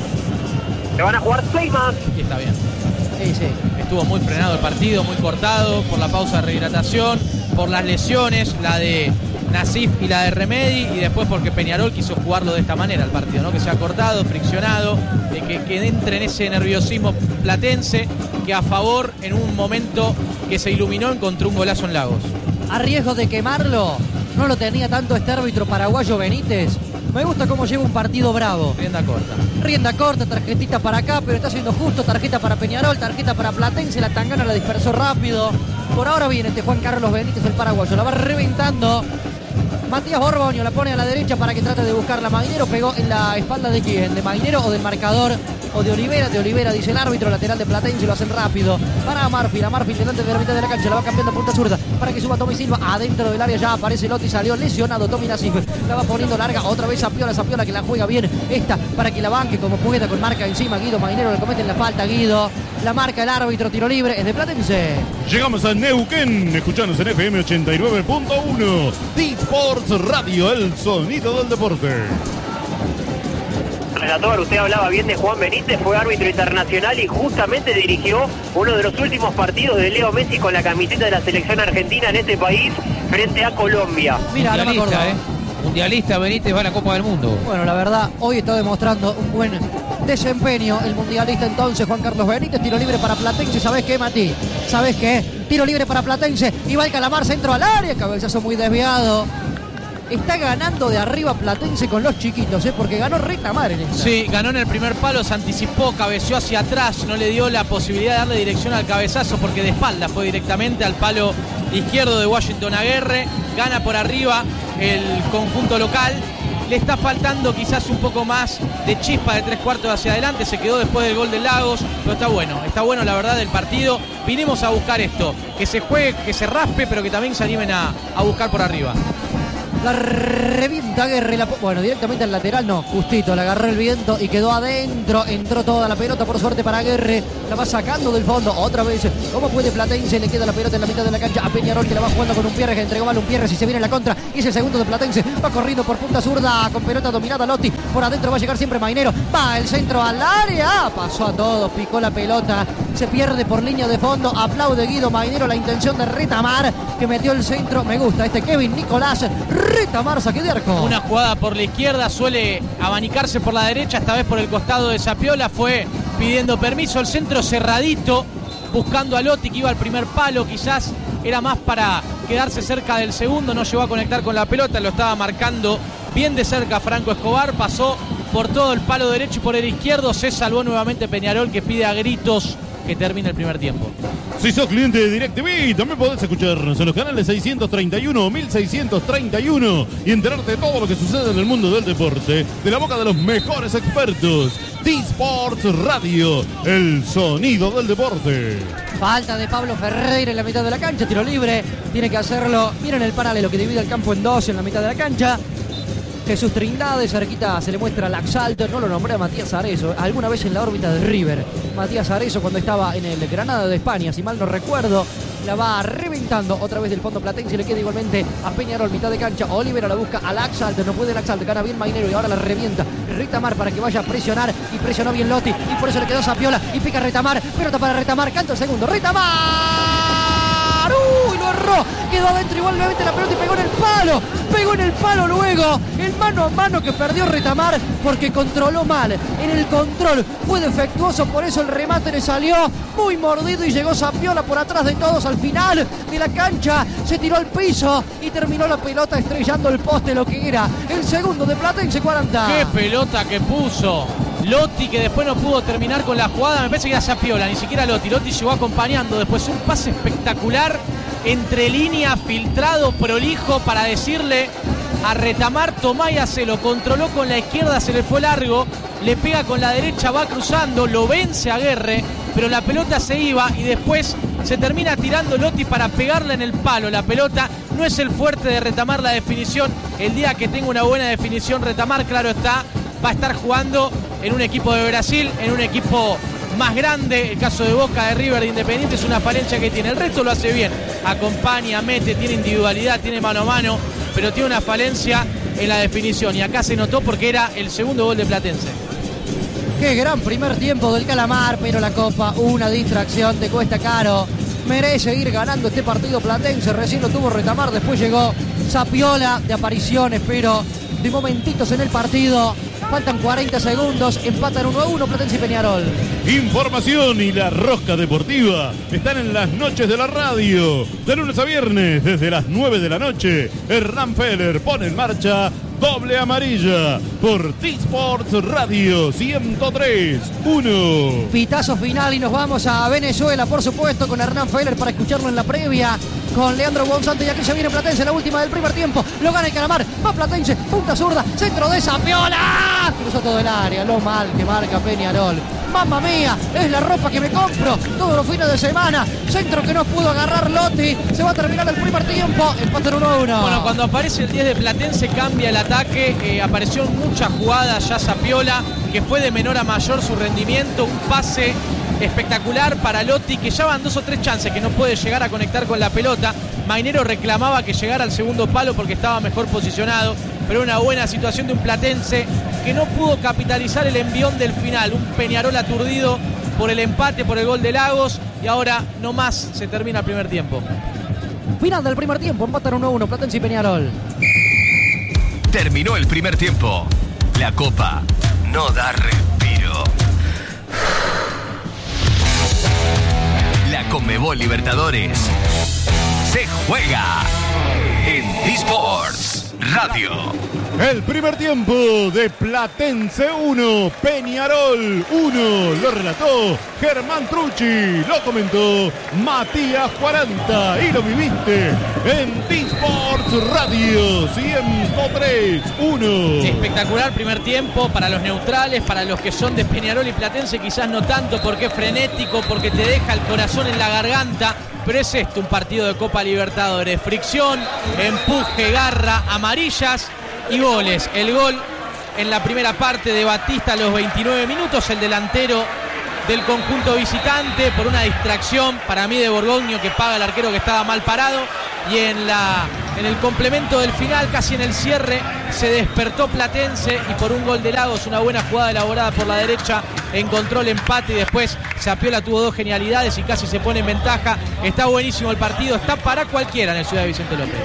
Speaker 7: Se van a jugar seis más.
Speaker 2: Y está bien.
Speaker 1: Sí, sí.
Speaker 2: Estuvo muy frenado el partido, muy cortado por la pausa de rehidratación, por las lesiones, la de Nasif y la de Remedi, y después porque Peñarol quiso jugarlo de esta manera el partido, ¿no? Que se ha cortado, friccionado, de que, que entre en ese nerviosismo platense, que a favor en un momento que se iluminó encontró un golazo en Lagos.
Speaker 1: A riesgo de quemarlo, no lo tenía tanto este árbitro paraguayo Benítez. Me gusta cómo lleva un partido bravo.
Speaker 2: Rienda corta.
Speaker 1: Rienda corta, tarjetita para acá, pero está siendo justo. Tarjeta para Peñarol, tarjeta para Platense. La Tangana la dispersó rápido. Por ahora viene este Juan Carlos Benítez, el paraguayo. La va reventando. Matías Borgoño la pone a la derecha para que trate de buscarla. Mainero pegó en la espalda de quién, de Mainero o del marcador o de Olivera. De Olivera dice el árbitro, lateral de Platense, lo hacen rápido. Para Marfil, a Marfil delante de la mitad de la cancha, la va cambiando a punta zurda para que suba Tommy Silva. Adentro del área ya aparece Lotti, salió lesionado Tommy Nasif. La va poniendo larga, otra vez Zapiola, Zapiola que la juega bien. Esta para que la banque como pueda con marca encima. Guido Mainero le cometen la falta, Guido. La marca el árbitro, tiro libre, es de Platense.
Speaker 3: Llegamos a Neuquén, escuchanos en F M ochenta y nueve punto uno. D-Sports Radio, el sonido del deporte.
Speaker 7: Relator, usted hablaba bien de Juan Benítez, fue árbitro internacional y justamente dirigió uno de los últimos partidos de Leo Messi con la camiseta de la selección argentina en este país frente a Colombia.
Speaker 1: Mira, no me acordaba.
Speaker 6: ¿eh? Mundialista Benítez va a la Copa del Mundo.
Speaker 1: Bueno, la verdad, hoy está demostrando un buen desempeño el mundialista entonces, Juan Carlos Benítez. Tiro libre para Platense, ¿sabés qué, Mati? ¿Sabés qué? Tiro libre para Platense, y va el Calamar, centro al área, cabezazo muy desviado. Está ganando de arriba Platense con los chiquitos, ¿eh? Porque ganó Retamar en esta.
Speaker 2: Sí, ganó en el primer palo, se anticipó, cabeceó hacia atrás, no le dio la posibilidad de darle dirección al cabezazo porque de espalda fue directamente al palo izquierdo de Washington Aguirre. Gana por arriba el conjunto local. Le está faltando quizás un poco más de chispa de tres cuartos hacia adelante. Se quedó después del gol de Lagos, pero está bueno. Está bueno la verdad del partido. Vinimos a buscar esto, que se juegue, que se raspe, pero que también se animen a, a buscar por arriba.
Speaker 1: La revienta Aguirre, la, bueno, directamente al lateral no, justito, la agarró el viento y quedó adentro, entró toda la pelota, por suerte para Aguirre, la va sacando del fondo, otra vez, ¿cómo puede Platense? Le queda la pelota en la mitad de la cancha a Peñarol, que la va jugando con Umpierre, que entregó mal Umpierre, si se viene en la contra, y es el segundo de Platense, va corriendo por punta zurda, con pelota dominada Lotti, por adentro va a llegar siempre Mainero, va el centro al área, pasó a todos, picó la pelota, se pierde por línea de fondo, aplaude Guido Mainero la intención de Retamar, que metió el centro, me gusta este Kevin Nicolás, Retamar, saque de arco.
Speaker 2: Una jugada por la izquierda, suele abanicarse por la derecha, esta vez por el costado de Sapiola, fue pidiendo permiso, el centro cerradito, buscando a Lotti que iba al primer palo, quizás era más para quedarse cerca del segundo, no llegó a conectar con la pelota, lo estaba marcando bien de cerca Franco Escobar, pasó por todo el palo derecho y por el izquierdo, se salvó nuevamente Peñarol, que pide a gritos que termine el primer tiempo.
Speaker 3: Si sos cliente de DirecTV, también podés escucharnos en los canales seiscientos treinta y uno o mil seiscientos treinta y uno y enterarte de todo lo que sucede en el mundo del deporte de la boca de los mejores expertos. T-Sports Radio, el sonido del deporte.
Speaker 1: Falta de Pablo Ferreira en la mitad de la cancha, tiro libre, tiene que hacerlo. Miren el paralelo que divide el campo en dos en la mitad de la cancha. Jesús Trindade, cerquita se le muestra Laxalto, no lo nombré a Matías Arezo, alguna vez en la órbita de River. Matías Arezo cuando estaba en el Granada de España, si mal no recuerdo, la va reventando otra vez del fondo platense, le queda igualmente a Peñarol, mitad de cancha, Olivera la busca a Laxalto, no puede Laxalto, gana bien Mainero y ahora la revienta Retamar para que vaya a presionar, y presionó bien Lotti, y por eso le quedó Sapiola, y pica Retamar, pelota para Retamar, canta el segundo, Retamar, uy, lo erró, quedó adentro igualmente la pelota y pegó en el palo, pegó en el palo luego, el mano a mano que perdió Retamar porque controló mal, en el control fue defectuoso, por eso el remate le salió muy mordido y llegó Sapiola por atrás de todos al final de la cancha, se tiró al piso y terminó la pelota estrellando el poste, lo que era el segundo de Platense cuarenta.
Speaker 2: ¡Qué pelota que puso! Lotti, que después no pudo terminar con la jugada, me parece que era Sapiola, ni siquiera Lotti. Lotti llegó acompañando, después un pase espectacular, entre línea, filtrado, prolijo, para decirle a Retamar, tomá y hacelo. Controló con la izquierda, se le fue largo, le pega con la derecha, va cruzando, lo vence a Aguirre, pero la pelota se iba y después se termina tirando Lotti para pegarla en el palo. La pelota no es el fuerte de Retamar, la definición. El día que tenga una buena definición Retamar, claro está, va a estar jugando en un equipo de Brasil, en un equipo más grande. El caso de Boca, de River, de Independiente es una falencia que tiene. El resto lo hace bien, acompaña, mete, tiene individualidad, tiene mano a mano, pero tiene una falencia en la definición, y acá se notó porque era el segundo gol de Platense.
Speaker 1: Qué gran primer tiempo del Calamar, pero la Copa, una distracción, te cuesta caro. Merece ir ganando este partido Platense, recién lo tuvo Retamar, después llegó Sapiola de apariciones, pero de momentitos en el partido. Faltan cuarenta segundos, empatan uno a uno Platense y Peñarol.
Speaker 3: Información y la rosca deportiva están en las noches de la radio. De lunes a viernes, desde las nueve de la noche, Hernán Feller pone en marcha Doble Amarilla por T-Sports Radio ciento tres punto uno.
Speaker 1: Pitazo final y nos vamos a Venezuela, por supuesto, con Hernán Feller para escucharlo en la previa. Con Leandro González, y aquí se viene Platense, la última del primer tiempo. Lo gana el Calamar, va Platense, punta zurda, centro de Sapiola. Cruzó todo el área, lo mal que marca Peñarol. Mamma mía, es la ropa que me compro todos los fines de semana. Centro que no pudo agarrar Lotti. Se va a terminar el primer tiempo. Empate uno a uno.
Speaker 2: Bueno, cuando aparece el diez de Platense cambia el ataque. Eh, apareció en muchas jugadas ya Sapiola, que fue de menor a mayor su rendimiento. Un pase espectacular para Lotti, que ya van dos o tres chances que no puede llegar a conectar con la pelota. Mainero reclamaba que llegara al segundo palo porque estaba mejor posicionado, pero una buena situación de un Platense que no pudo capitalizar el envión del final. Un Peñarol aturdido por el empate, por el gol de Lagos, y ahora no más se termina el primer tiempo.
Speaker 1: Final del primer tiempo, empatan uno a uno Platense y Peñarol.
Speaker 8: Terminó el primer tiempo. La Copa no da respiro. La Conmebol Libertadores se juega en T-Sports Radio.
Speaker 3: El primer tiempo de Platense uno, Peñarol uno. Lo relató Germán Trucci, lo comentó Matías cuarenta y lo viviste en T-Sports Radio ciento tres uno.
Speaker 2: Espectacular primer tiempo para los neutrales, para los que son de Peñarol y Platense quizás no tanto, porque es frenético, porque te deja el corazón en la garganta. Pero es esto, un partido de Copa Libertadores. Fricción, empuje, garra, amarillas y goles. El gol en la primera parte de Batista a los veintinueve minutos, el delantero del conjunto visitante por una distracción para mí de Borgoño, que paga el arquero que estaba mal parado. Y en, la, en el complemento del final, casi en el cierre, se despertó Platense y por un gol de Lagos, una buena jugada elaborada por la derecha, encontró el empate y después Zapiola tuvo dos genialidades y casi se pone en ventaja. Está buenísimo el partido, está para cualquiera en el Ciudad de Vicente López.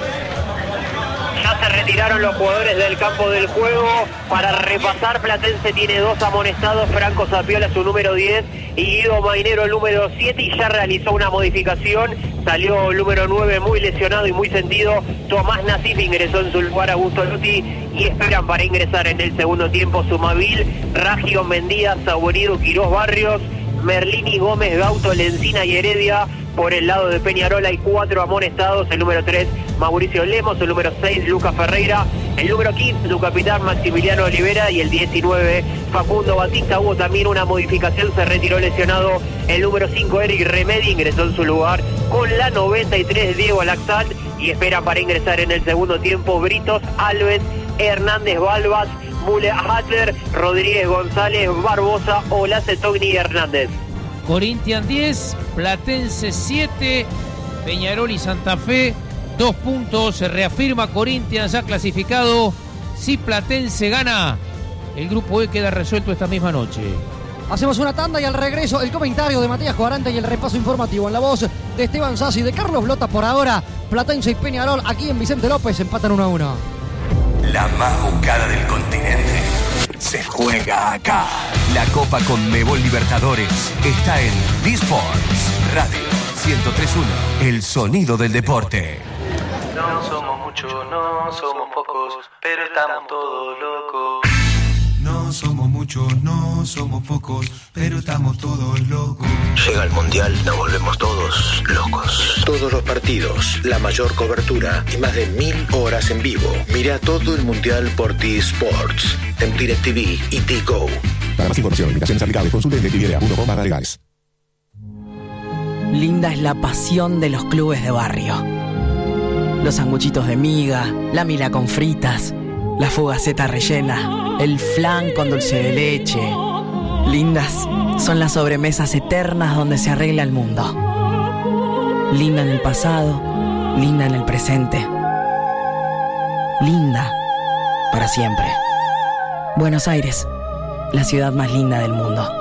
Speaker 7: Ya se retiraron los jugadores del campo del juego. Para repasar, Platense tiene dos amonestados, Franco Zapiola su número diez y Guido Mainero el número siete, y ya realizó una modificación. Salió el número nueve muy lesionado y muy sentido. Tomás Nasif ingresó en su lugar Augusto Luti y esperan para ingresar en el segundo tiempo Sumavil, Ragio, Mendía, Saborido, Quirós, Barrios, Merlini, Gómez, Gauto, Lencina y Heredia. Por el lado de Peñarol hay cuatro amonestados, el número tres Mauricio Lemos, el número seis Lucas Ferreira, el número quince su capitán Maximiliano Olivera y el diecinueve Facundo Batista. Hubo también una modificación, se retiró lesionado el número cinco Eric Remedi, ingresó en su lugar con la noventa y tres Diego Laxalt, y esperan para ingresar en el segundo tiempo Britos, Alves, Hernández, Balbas, Mule Hatter, Rodríguez González, Barbosa, Olace, Togni y Hernández.
Speaker 6: Corinthians diez, Platense siete, Peñarol y Santa Fe dos puntos. Se reafirma Corinthians ya clasificado. Si Platense gana, el grupo E queda resuelto esta misma noche.
Speaker 1: Hacemos una tanda y al regreso el comentario de Matías cuarenta y el repaso informativo en la voz de Esteban Sassi y de Carlos Blota. Por ahora, Platense y Peñarol aquí en Vicente López empatan uno a uno.
Speaker 8: La más buscada del continente se juega acá. La Copa Conmebol Libertadores está en T-Sports Radio ciento tres uno. El sonido del deporte.
Speaker 9: No somos muchos, no somos pocos, pero estamos todos locos.
Speaker 10: No somos muchos, no somos pocos, pero estamos todos locos.
Speaker 11: Llega el Mundial, nos volvemos todos locos. Todos los partidos, la mayor cobertura y más de mil horas en vivo. Mira todo el Mundial por T-Sports, en DirecTV y T-Go.
Speaker 12: Para más información, limitaciones aplicables, consulte en directv punto com barra legales.
Speaker 13: Linda es la pasión de los clubes de barrio. Los sanguchitos de miga, la mila con fritas, la fugaceta rellena, el flan con dulce de leche. Lindas son las sobremesas eternas donde se arregla el mundo. Linda en el pasado, linda en el presente. Linda para siempre. Buenos Aires, la ciudad más linda del mundo.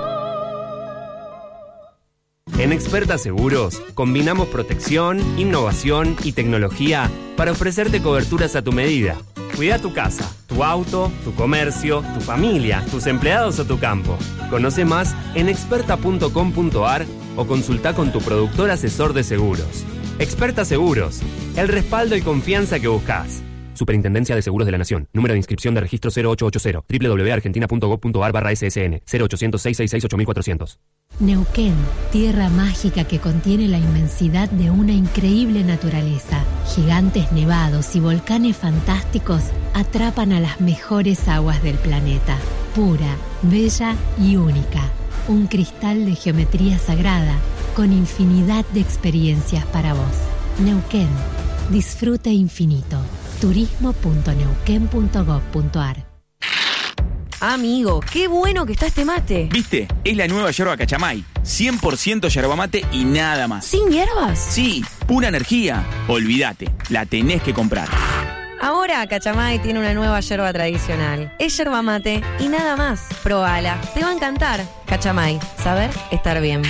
Speaker 14: En Experta Seguros, combinamos protección, innovación y tecnología para ofrecerte coberturas a tu medida. Cuida tu casa, tu auto, tu comercio, tu familia, tus empleados o tu campo. Conoce más en experta punto com punto ar o consulta con tu productor asesor de seguros. Experta Seguros, el respaldo y confianza que buscas. Superintendencia de Seguros de la Nación. Número de inscripción de registro cero ocho ocho cero. doble u doble u doble u punto argentina punto gob punto ar barra ese ese ene. cero ochocientos, seiscientos sesenta y seis, ocho mil cuatrocientos.
Speaker 15: Neuquén, tierra mágica que contiene la inmensidad de una increíble naturaleza. Gigantes nevados y volcanes fantásticos atrapan a las mejores aguas del planeta. Pura, bella y única. Un cristal de geometría sagrada con infinidad de experiencias para vos. Neuquén, disfrute infinito. turismo punto neuquén punto gob punto ar.
Speaker 16: Amigo, qué bueno que está este mate.
Speaker 17: ¿Viste? Es la nueva yerba Cachamay. cien por ciento yerba mate y nada más.
Speaker 16: ¿Sin hierbas?
Speaker 17: Sí, pura energía. Olvídate, la tenés que comprar.
Speaker 16: Ahora Cachamay tiene una nueva yerba tradicional. Es yerba mate y nada más. Probala, te va a encantar. Cachamay, saber estar bien.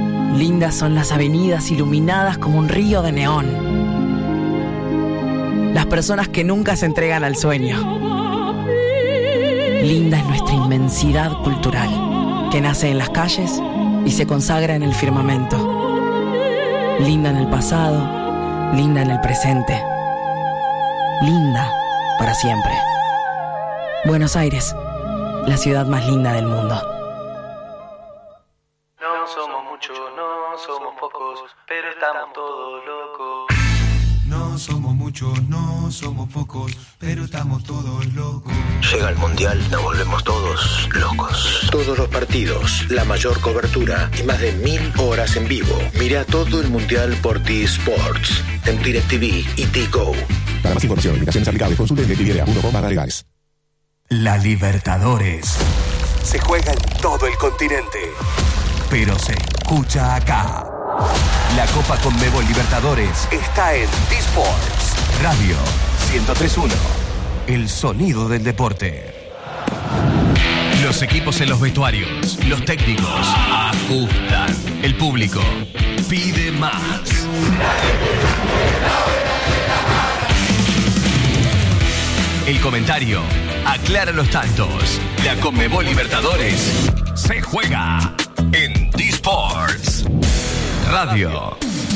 Speaker 13: Lindas son las avenidas iluminadas como un río de neón. las personas que nunca se entregan al sueño. Linda es nuestra inmensidad cultural, que nace en las calles y se consagra en el firmamento. Linda en el pasado, linda en el presente, linda para siempre. Buenos Aires, la ciudad más linda del mundo.
Speaker 9: No somos muchos, no somos pocos, pero estamos todos locos.
Speaker 10: No somos muchos, no somos pocos, pero estamos todos locos.
Speaker 11: Llega el Mundial, nos volvemos todos locos. Todos los partidos, la mayor cobertura y más de mil horas en vivo. Mira todo el Mundial por T-Sports, en DirecTV y T-Go.
Speaker 12: Para más información y limitaciones aplicables, consulte en directv punto com barra legales.
Speaker 8: La Libertadores se juega en todo el continente, pero se escucha acá. La Copa Conmebol Libertadores está en T-Sports Radio ciento tres punto uno. El sonido del deporte. Los equipos en los vestuarios, los técnicos ajustan. El público pide más. El comentario aclara los tantos. La Conmebol Libertadores se juega en T-Sports Radio.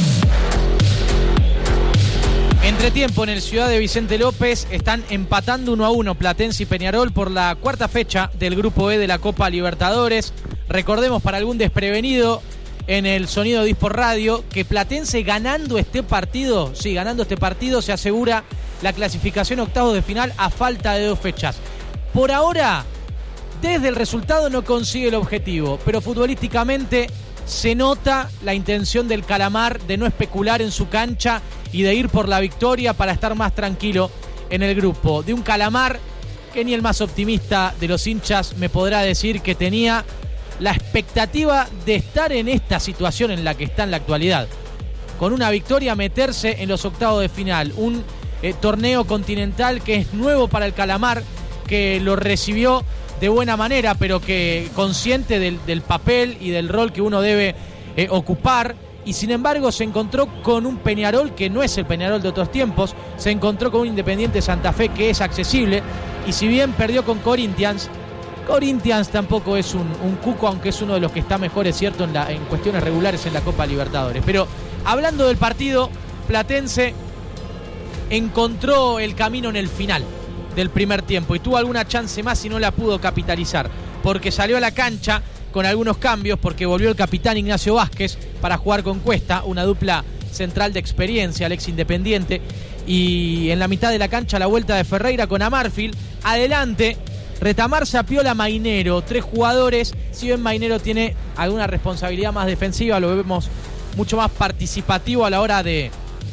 Speaker 2: Entretiempo en el Ciudad de Vicente López, están empatando uno a uno Platense y Peñarol por la cuarta fecha del Grupo E de la Copa Libertadores. Recordemos para algún desprevenido en el sonido de Disport Radio que Platense ganando este partido, sí, ganando este partido se asegura la clasificación a octavos de final a falta de dos fechas. Por ahora, desde el resultado no consigue el objetivo, pero futbolísticamente se nota la intención del Calamar de no especular en su cancha y de ir por la victoria para estar más tranquilo en el grupo. De un Calamar que ni el más optimista de los hinchas me podrá decir que tenía la expectativa de estar en esta situación en la que está en la actualidad. Con una victoria meterse en los octavos de final. Un eh, torneo continental que es nuevo para el Calamar, que lo recibió de buena manera, pero que consciente del, del papel y del rol que uno debe eh, ocupar, y sin embargo se encontró con un Peñarol que no es el Peñarol de otros tiempos, se encontró con un Independiente Santa Fe que es accesible, y si bien perdió con Corinthians, Corinthians tampoco es un, un cuco, aunque es uno de los que está mejor, es cierto, en, la, en cuestiones regulares en la Copa Libertadores. Pero hablando del partido, Platense encontró el camino en el final del primer tiempo y tuvo alguna chance más y no la pudo capitalizar, porque salió a la cancha con algunos cambios, porque volvió el capitán Ignacio Vázquez para jugar con Cuesta, una dupla central de experiencia, al ex Independiente, y en la mitad de la cancha la vuelta de Ferreira con Amarfil, adelante Retamar, Sapiola, Mainero, tres jugadores. Si bien Mainero tiene alguna responsabilidad más defensiva, lo vemos mucho más participativo a la hora de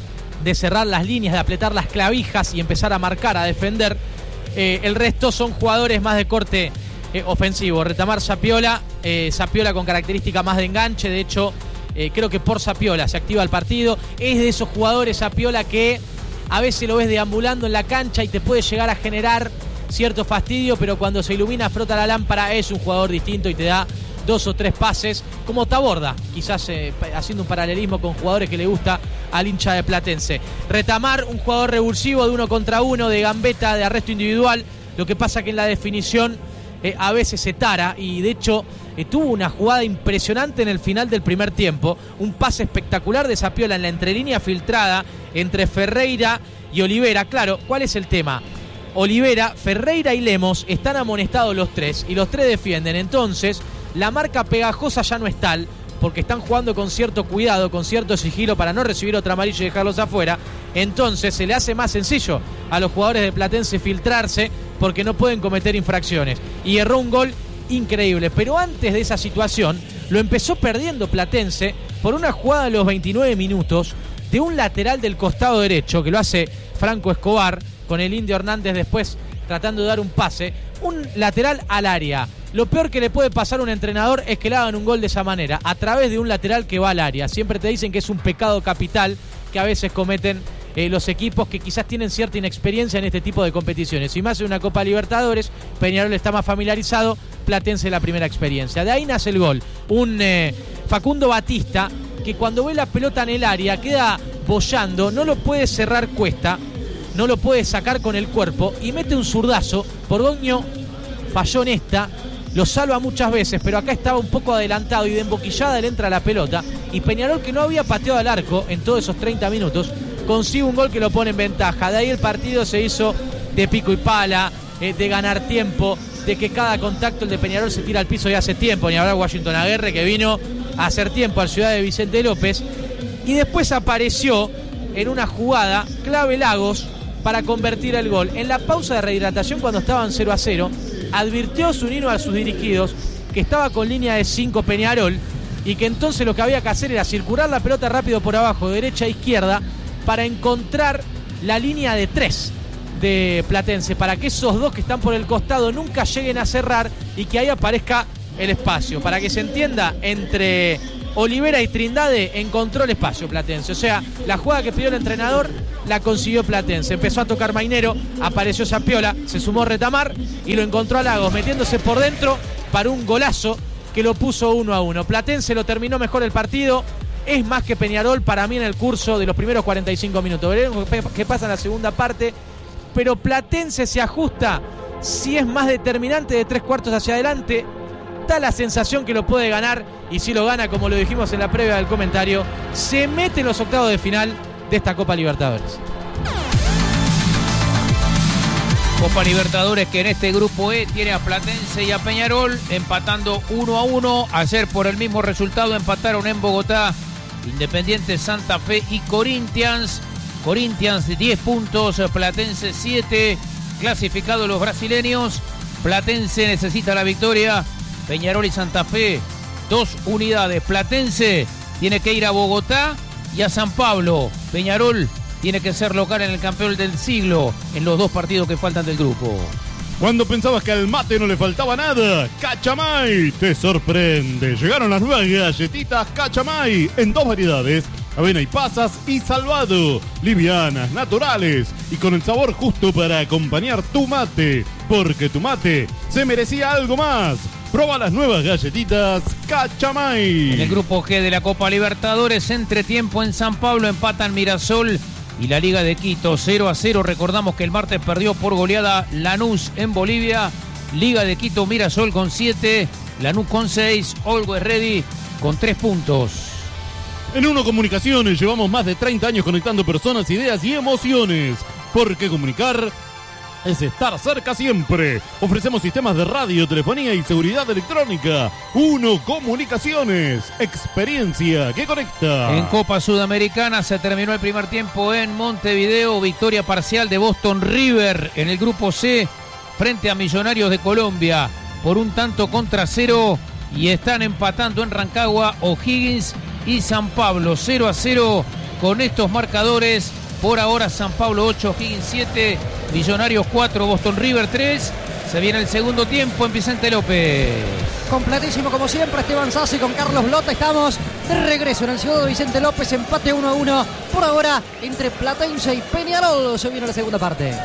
Speaker 2: de cerrar las líneas, de apretar las clavijas y empezar a marcar, a defender. Eh, el resto son jugadores más de corte eh, ofensivo. Retamar, Sapiola, eh, Sapiola con característica más de enganche. De hecho, eh, creo que por Sapiola se activa el partido. Es de esos jugadores, Sapiola, que a veces lo ves deambulando en la cancha y te puede llegar a generar cierto fastidio, pero cuando se ilumina, frota la lámpara, es un jugador distinto y te da dos o tres pases, como Taborda, quizás eh, haciendo un paralelismo con jugadores que le gusta al hincha de Platense. Retamar, un jugador revulsivo de uno contra uno, de gambeta, de arresto individual. Lo que pasa que en la definición eh, a veces se tara, y de hecho eh, tuvo una jugada impresionante en el final del primer tiempo, un pase espectacular de Sapiola en la entrelínea filtrada entre Ferreira y Olivera. Claro, ¿cuál es el tema? Olivera, Ferreira y Lemos están amonestados los tres y los tres defienden. Entonces la marca pegajosa ya no es tal, porque están jugando con cierto cuidado, con cierto sigilo para no recibir otra amarilla y dejarlos afuera. Entonces se le hace más sencillo a los jugadores de Platense filtrarse, porque no pueden cometer infracciones. Y erró un gol increíble. Pero antes de esa situación lo empezó perdiendo Platense por una jugada de los veintinueve minutos de un lateral del costado derecho, que lo hace Franco Escobar, con el Indio Hernández después tratando de dar un pase. Un lateral al área. Lo peor que le puede pasar a un entrenador es que le hagan un gol de esa manera, a través de un lateral que va al área. Siempre te dicen que es un pecado capital que a veces cometen eh, los equipos que quizás tienen cierta inexperiencia en este tipo de competiciones. Y más en una Copa Libertadores, Peñarol está más familiarizado, Platense la primera experiencia. De ahí nace el gol. Un eh, Facundo Batista que cuando ve la pelota en el área queda boyando, no lo puede cerrar Cuesta. no lo puede sacar con el cuerpo y mete un zurdazo. Borgoño falló en esta, lo salva muchas veces, pero acá estaba un poco adelantado y de emboquillada le entra la pelota. Y Peñarol, que no había pateado al arco en todos esos treinta minutos, consigue un gol que lo pone en ventaja. De ahí el partido se hizo de pico y pala, eh, de ganar tiempo, de que cada contacto el de Peñarol se tira al piso y hace tiempo. Ni hablar Washington Aguirre, que vino a hacer tiempo al Ciudad de Vicente López. Y después apareció en una jugada clave Lagos para convertir el gol. En la pausa de rehidratación, cuando estaban cero a cero, advirtió Zunino a sus dirigidos que estaba con línea de cinco Peñarol y que entonces lo que había que hacer era circular la pelota rápido por abajo, de derecha a izquierda, para encontrar la línea de tres de Platense, para que esos dos que están por el costado nunca lleguen a cerrar y que ahí aparezca el espacio. Para que se entienda, entre Olivera y Trindade encontró el espacio Platense. O sea, la jugada que pidió el entrenador la consiguió Platense. Empezó a tocar Mainero, apareció Zapiola, se sumó Retamar y lo encontró a Lagos metiéndose por dentro para un golazo que lo puso uno a uno. Platense lo terminó mejor el partido. Es más que Peñarol para mí en el curso de los primeros cuarenta y cinco minutos. Veremos qué pasa en la segunda parte. Pero Platense se ajusta. Si es más determinante de tres cuartos hacia adelante, da la sensación que lo puede ganar. Y si lo gana, como lo dijimos en la previa del comentario, se mete en los octavos de final de esta Copa Libertadores.
Speaker 6: Copa Libertadores que en este grupo E tiene a Platense y a Peñarol empatando uno a uno. Ayer por el mismo resultado empataron en Bogotá Independiente Santa Fe y Corinthians. Corinthians diez puntos, Platense siete. Clasificados los brasileños. Platense necesita la victoria. Peñarol y Santa Fe dos unidades. Platense tiene que ir a Bogotá y a San Pablo. Peñarol tiene que ser local en el campeón del siglo en los dos partidos que faltan del grupo.
Speaker 3: Cuando pensabas que al mate no le faltaba nada, Cachamay te sorprende. Llegaron las nuevas galletitas Cachamay en dos variedades: avena y pasas y salvado. Livianas, naturales y con el sabor justo para acompañar tu mate. Porque tu mate se merecía algo más. Proba las nuevas galletitas Cachamay.
Speaker 6: En el grupo G de la Copa Libertadores, entretiempo en San Pablo, empatan Mirasol y la Liga de Quito cero a cero. Recordamos que el martes perdió por goleada Lanús en Bolivia. Liga de Quito, Mirasol con siete, Lanús con seis, Always Ready con tres puntos.
Speaker 3: En Uno Comunicaciones llevamos más de treinta años conectando personas, ideas y emociones. Porque comunicar es estar cerca siempre. Ofrecemos sistemas de radio, telefonía y seguridad electrónica. Uno Comunicaciones, experiencia que conecta.
Speaker 6: En Copa Sudamericana se terminó el primer tiempo en Montevideo. Victoria parcial de Boston River en el grupo C frente a Millonarios de Colombia por un tanto contra cero. Y están empatando en Rancagua O'Higgins y San Pablo cero a cero con estos marcadores. Por ahora San Pablo ocho, O'Higgins siete, Millonarios cuatro, Boston River tres. Se viene el segundo tiempo en Vicente López.
Speaker 1: Completísimo como siempre Esteban Sassi con Carlos Blota. Estamos de regreso en el Ciudad de Vicente López. Empate uno a uno por ahora entre Platense y Peñarol. Se viene la segunda parte.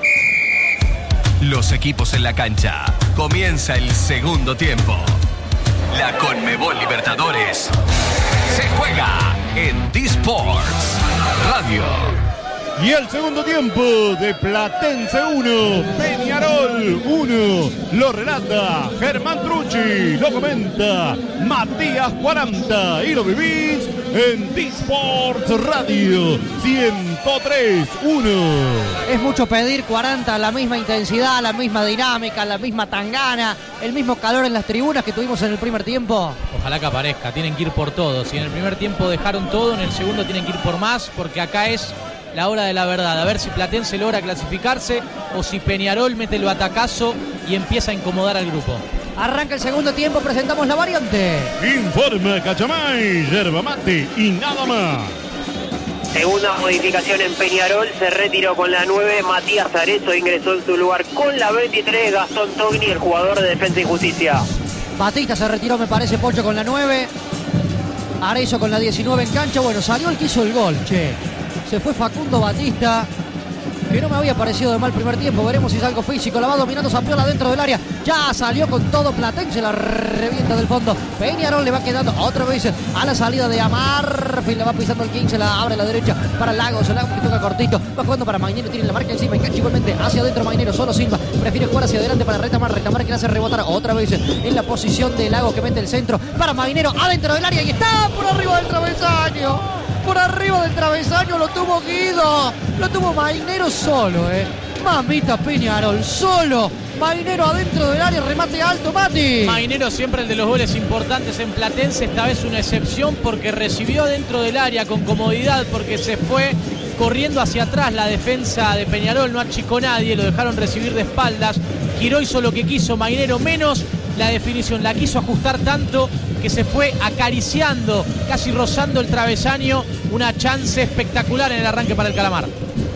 Speaker 8: Los equipos en la cancha. Comienza el segundo tiempo. La Conmebol Libertadores se juega en D-Sports Radio.
Speaker 3: Y el segundo tiempo de Platense uno, Peñarol uno. Lo relata Germán Trucci, lo comenta Matías cuarenta y lo vivís en D-Sports Radio ciento tres uno.
Speaker 1: Es mucho pedir cuarenta, la misma intensidad, la misma dinámica, la misma tangana, el mismo calor en las tribunas que tuvimos en el primer tiempo.
Speaker 2: Ojalá que aparezca, tienen que ir por todo. Si en el primer tiempo dejaron todo, en el segundo tienen que ir por más, porque acá es la hora de la verdad. A ver si Platense logra clasificarse o si Peñarol mete el batacazo y empieza a incomodar al grupo.
Speaker 1: Arranca el segundo tiempo, presentamos la variante.
Speaker 3: Informa Cachamay, yerba mate y nada más.
Speaker 7: Segunda modificación en Peñarol, se retiró con la nueve Matías Arezo, ingresó en su lugar con la veintitrés Gastón Togni, el jugador de Defensa y Justicia.
Speaker 1: Batista se retiró, me parece, Pocho con la nueve. Arezzo con la diecinueve en cancha. Bueno, salió el que hizo el gol, che. Se fue Facundo Batista. que no me había parecido de mal primer tiempo. Veremos si es algo físico. La va dominando Zapiola dentro del área. Ya salió con todo Platense. La revienta del fondo. Peñarol le va quedando otra vez a la salida de Amarfi. La va pisando el quince. La abre a la derecha para Lagos. Lagos que toca cortito. Va jugando para Mainero. Tiene la marca encima. Engancha igualmente hacia adentro Mainero. Solo Silva. Prefiere jugar hacia adelante para Retamar. Retamar que le hace rebotar otra vez en la posición de Lagos que mete el centro para Mainero adentro del área. Y está por arriba del travesaño. Por arriba del travesaño lo tuvo Guido. Lo tuvo Mainero solo, eh. Mamita Peñarol, solo. Mainero adentro del área, remate alto, Mati.
Speaker 2: Mainero siempre el de los goles importantes en Platense, esta vez una excepción porque recibió adentro del área con comodidad, porque se fue corriendo hacia atrás la defensa de Peñarol, no achicó nadie, lo dejaron recibir de espaldas. Giró, hizo lo que quiso, Mainero menos la definición, la quiso ajustar tanto que se fue acariciando, casi rozando el travesaño, una chance espectacular en el arranque para el Calamar.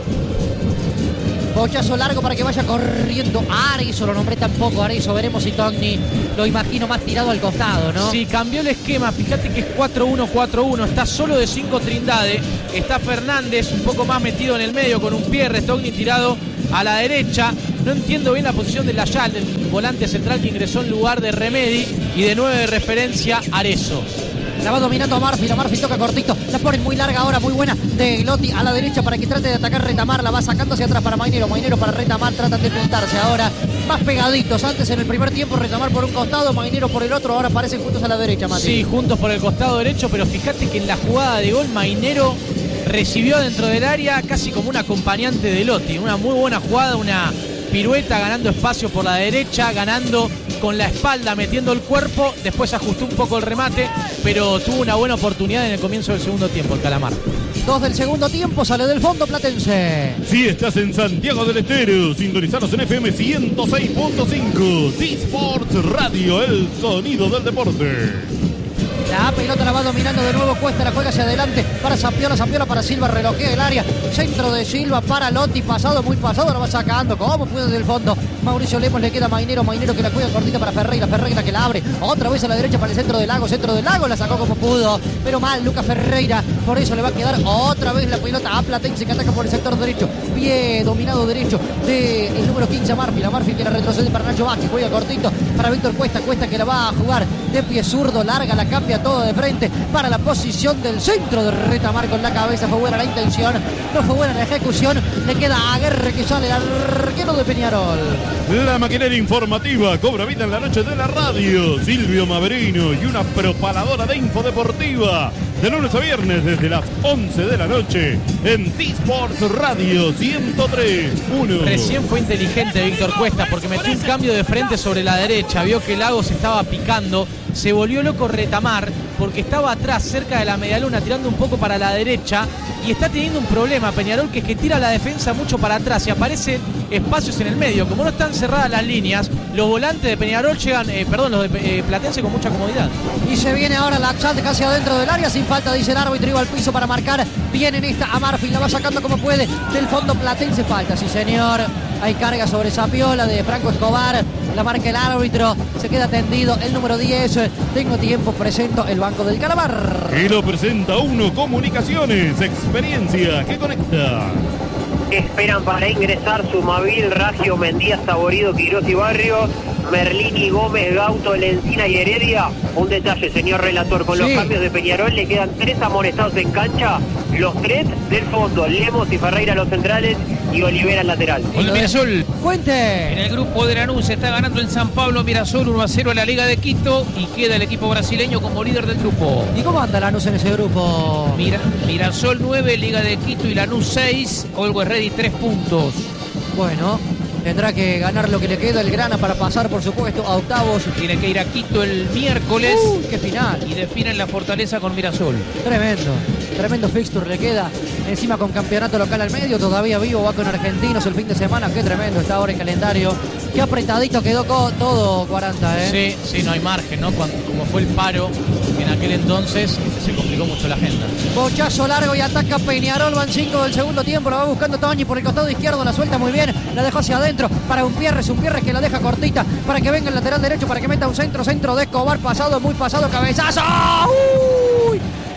Speaker 1: Bochazo largo para que vaya corriendo Arizo, lo nombré tampoco Arizo, veremos si Togni lo imagino más tirado al costado, ¿no?
Speaker 2: Sí, cambió el esquema, fíjate que es cuatro uno cuatro uno, está solo de cinco Trindade, está Fernández un poco más metido en el medio con un pie, Togni tirado a la derecha. No entiendo bien la posición de Layal, el volante central que ingresó en lugar de Remedi, y de nueve de referencia Arezzo.
Speaker 1: La va dominando a Marfi, la Marfi toca cortito, la ponen muy larga ahora, muy buena de Lotti a la derecha para que trate de atacar Retamar, la va sacando hacia atrás para Mainero, Mainero para Retamar, tratan de juntarse ahora, más pegaditos, antes en el primer tiempo Retamar por un costado, Mainero por el otro, ahora parecen juntos a la derecha, Mati.
Speaker 2: Sí, juntos por el costado derecho, pero fíjate que en la jugada de gol Mainero recibió dentro del área casi como un acompañante de Lotti, una muy buena jugada, una pirueta ganando espacio por la derecha, ganando con la espalda, metiendo el cuerpo, después ajustó un poco el remate, pero tuvo una buena oportunidad en el comienzo del segundo tiempo el Calamar.
Speaker 1: Dos del segundo tiempo, sale del fondo Platense.
Speaker 3: Si estás en Santiago del Estero, sintonizanos en F M ciento seis punto cinco, D-Sports Radio, el sonido del deporte.
Speaker 1: La pelota la va dominando de nuevo, Cuesta la juega hacia adelante para Zapiola, Zapiola para Silva, relojea el área, centro de Silva para Lotti, pasado, muy pasado, la va sacando, como puede del fondo, Mauricio Lemos, le queda Mainero, Mainero que la juega cortita para Ferreira, Ferreira que la abre, otra vez a la derecha para el centro del Lago, centro del Lago, la sacó como pudo, pero mal Lucas Ferreira, por eso le va a quedar otra vez la pelota a Platense que ataca por el sector derecho, bien dominado derecho del de número quince Marfi, la Marfi que la retrocede para Nacho Vázquez, juega cortito para Víctor Cuesta, Cuesta que la va a jugar de pie zurdo, larga, la cambia todo de frente para la posición del centro de Retamar con la cabeza, fue buena la intención, no fue buena la ejecución, le queda a Aguerre que sale el arquero de Peñarol.
Speaker 3: La maquinaria informativa cobra vida en la noche de la radio, Silvio Maverino y una propaladora de info deportiva, de lunes a viernes desde las once de la noche en D-Sports Radio ciento tres punto uno.
Speaker 2: Recién fue inteligente Víctor Cuesta porque metió un cambio de frente sobre la derecha, vio que Lagos estaba picando, se volvió loco Retamar porque estaba atrás cerca de la medialuna tirando un poco para la derecha y está teniendo un problema Peñarol, que es que tira la defensa mucho para atrás y aparecen espacios en el medio. Como no están cerradas las líneas, los volantes de Peñarol llegan, eh, perdón, los de eh, Platense con mucha comodidad.
Speaker 1: Y se viene ahora la chat casi adentro del área, sin falta dice el árbitro, iba al piso para marcar, viene en esta a Marfil, la va sacando como puede, del fondo Platense, falta, sí señor. Hay carga sobre Zapiola de Franco Escobar, la marca el árbitro, se queda tendido el número diez, tengo tiempo, presento el banco del Calamar.
Speaker 3: Y lo presenta Uno Comunicaciones, experiencia que conecta.
Speaker 7: Esperan para ingresar Sumavil, Raggio, Mendía, Saborido, Quirós y Barrios, Merlini, Gómez, Gauto, Lencina y Heredia. Un detalle, señor relator, con sí. Los cambios de Peñarol le quedan tres amonestados en cancha, los tres del fondo, Lemos y Ferreira los centrales y Olivera el lateral.
Speaker 6: Hola, Mirasol.
Speaker 1: Cuente.
Speaker 6: En el grupo de Lanús está ganando en San Pablo Mirasol uno a cero a la Liga de Quito y queda el equipo brasileño como líder del grupo.
Speaker 1: ¿Y cómo anda Lanús en ese grupo?
Speaker 6: Mira, Mirasol nueve, Liga de Quito y Lanús seis, Always Ready tres puntos.
Speaker 1: Bueno, tendrá que ganar lo que le queda el Grana para pasar, por supuesto, a octavos.
Speaker 6: Tiene que ir a Quito el miércoles.
Speaker 1: Uh, ¡Qué final!
Speaker 6: Y definen la Fortaleza con Mirasol.
Speaker 1: Tremendo, tremendo fixture le queda. Encima con campeonato local al medio, todavía vivo, va con Argentinos el fin de semana. Qué tremendo está ahora el calendario. Qué apretadito quedó todo, cuarenta, ¿eh?
Speaker 2: Sí, sí, no hay margen, ¿no? Cuando, como fue el paro en aquel entonces, se complicó mucho la agenda.
Speaker 1: Bochazo largo y ataca Peñarol, van cinco del segundo tiempo, la va buscando Toñi por el costado izquierdo, la suelta muy bien, la dejó hacia adentro para un Pierres, un Pierres que la deja cortita para que venga el lateral derecho, para que meta un centro, centro de Escobar, pasado, muy pasado, cabezazo. ¡Uy!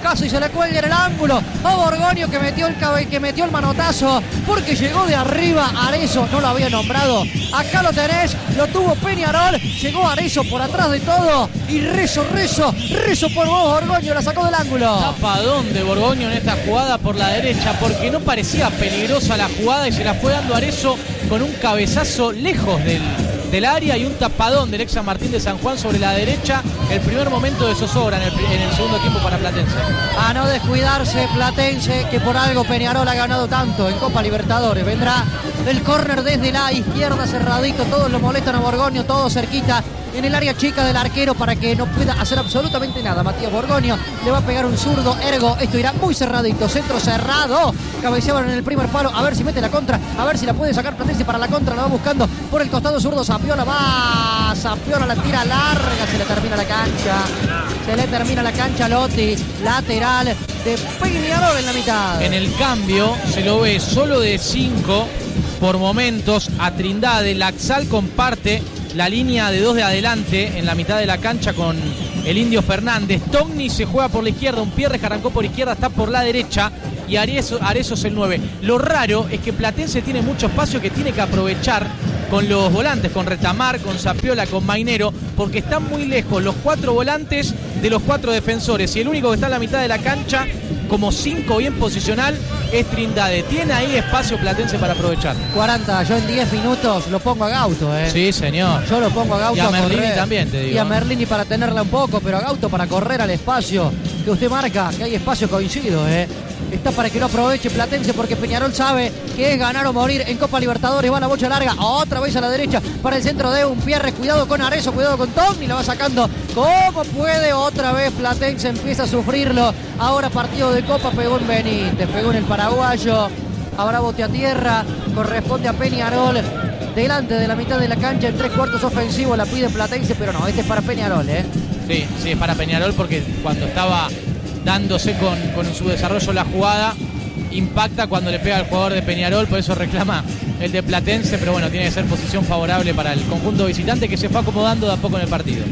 Speaker 1: casi se le cuelga en el ángulo a Borgoño que metió el cabe, que metió el manotazo porque llegó de arriba. Arezzo no lo había nombrado. Acá lo tenés, lo tuvo Peñarol, llegó Arezzo por atrás de todo y rezo, rezo, rezo por vos, Borgoño, la sacó del ángulo.
Speaker 2: Tapadón de Borgoño en esta jugada por la derecha porque no parecía peligrosa la jugada y se la fue dando Arezzo con un cabezazo lejos del, del área y un tapadón del ex San Martín de San Juan sobre la derecha. El primer momento de zozobra en el, en el segundo tiempo para Platense.
Speaker 1: A no descuidarse Platense, que por algo Peñarol ha ganado tanto en Copa Libertadores. Vendrá el córner desde la izquierda cerradito, todos lo molestan a Borgoño, todo cerquita en el área chica del arquero para que no pueda hacer absolutamente nada. Matías Borgoño le va a pegar un zurdo, ergo esto irá muy cerradito, centro cerrado, cabeceaban en el primer palo, a ver si mete la contra, a ver si la puede sacar Platense para la contra, la va buscando por el costado zurdo, Zapiola va, Zapiola la tira larga, se le termina la cancha, se le termina la cancha Lotti, lateral de Peñarol en la mitad.
Speaker 2: En el cambio se lo ve solo de cinco por momentos a Trindade. Laxal comparte la línea de dos de adelante en la mitad de la cancha con el Indio Fernández. Togni se juega por la izquierda, un Pierre que arrancó por izquierda, está por la derecha y Arezzo, Arezzo es el nueve. Lo raro es que Platense tiene mucho espacio que tiene que aprovechar con los volantes, con Retamar, con Zapiola, con Mainero, porque están muy lejos los cuatro volantes de los cuatro defensores y el único que está en la mitad de la cancha como cinco bien posicional es Trindade. Tiene ahí espacio Platense para aprovechar.
Speaker 1: cuarenta, yo en diez minutos lo pongo a Gauto, ¿eh?
Speaker 2: Sí, señor.
Speaker 1: Yo lo pongo a Gauto.
Speaker 2: Y a,
Speaker 1: a
Speaker 2: Merlini
Speaker 1: correr.
Speaker 2: también, te digo.
Speaker 1: Y a Merlini para tenerla un poco, pero a Gauto para correr al espacio que usted marca, que hay espacio, coincido, ¿eh? Está para que lo aproveche Platense porque Peñarol sabe que es ganar o morir en Copa Libertadores. Va la bocha larga, otra vez a la derecha para el centro de un Pierre. Cuidado con Arezzo, cuidado con Togni, la va sacando como puede. Otra vez Platense empieza a sufrirlo. Ahora partido de Copa, pegó en Benítez, pegó en el paraguayo. Ahora bote a tierra, corresponde a Peñarol. Delante de la mitad de la cancha, en tres cuartos ofensivo, la pide Platense, pero no, este es para Peñarol, ¿eh?
Speaker 2: Sí, sí, es para Peñarol porque cuando estaba dándose con, con su desarrollo la jugada, impacta cuando le pega al jugador de Peñarol, por eso reclama el de Platense, pero bueno, tiene que ser posición favorable para el conjunto visitante que se fue acomodando de a poco en el partido.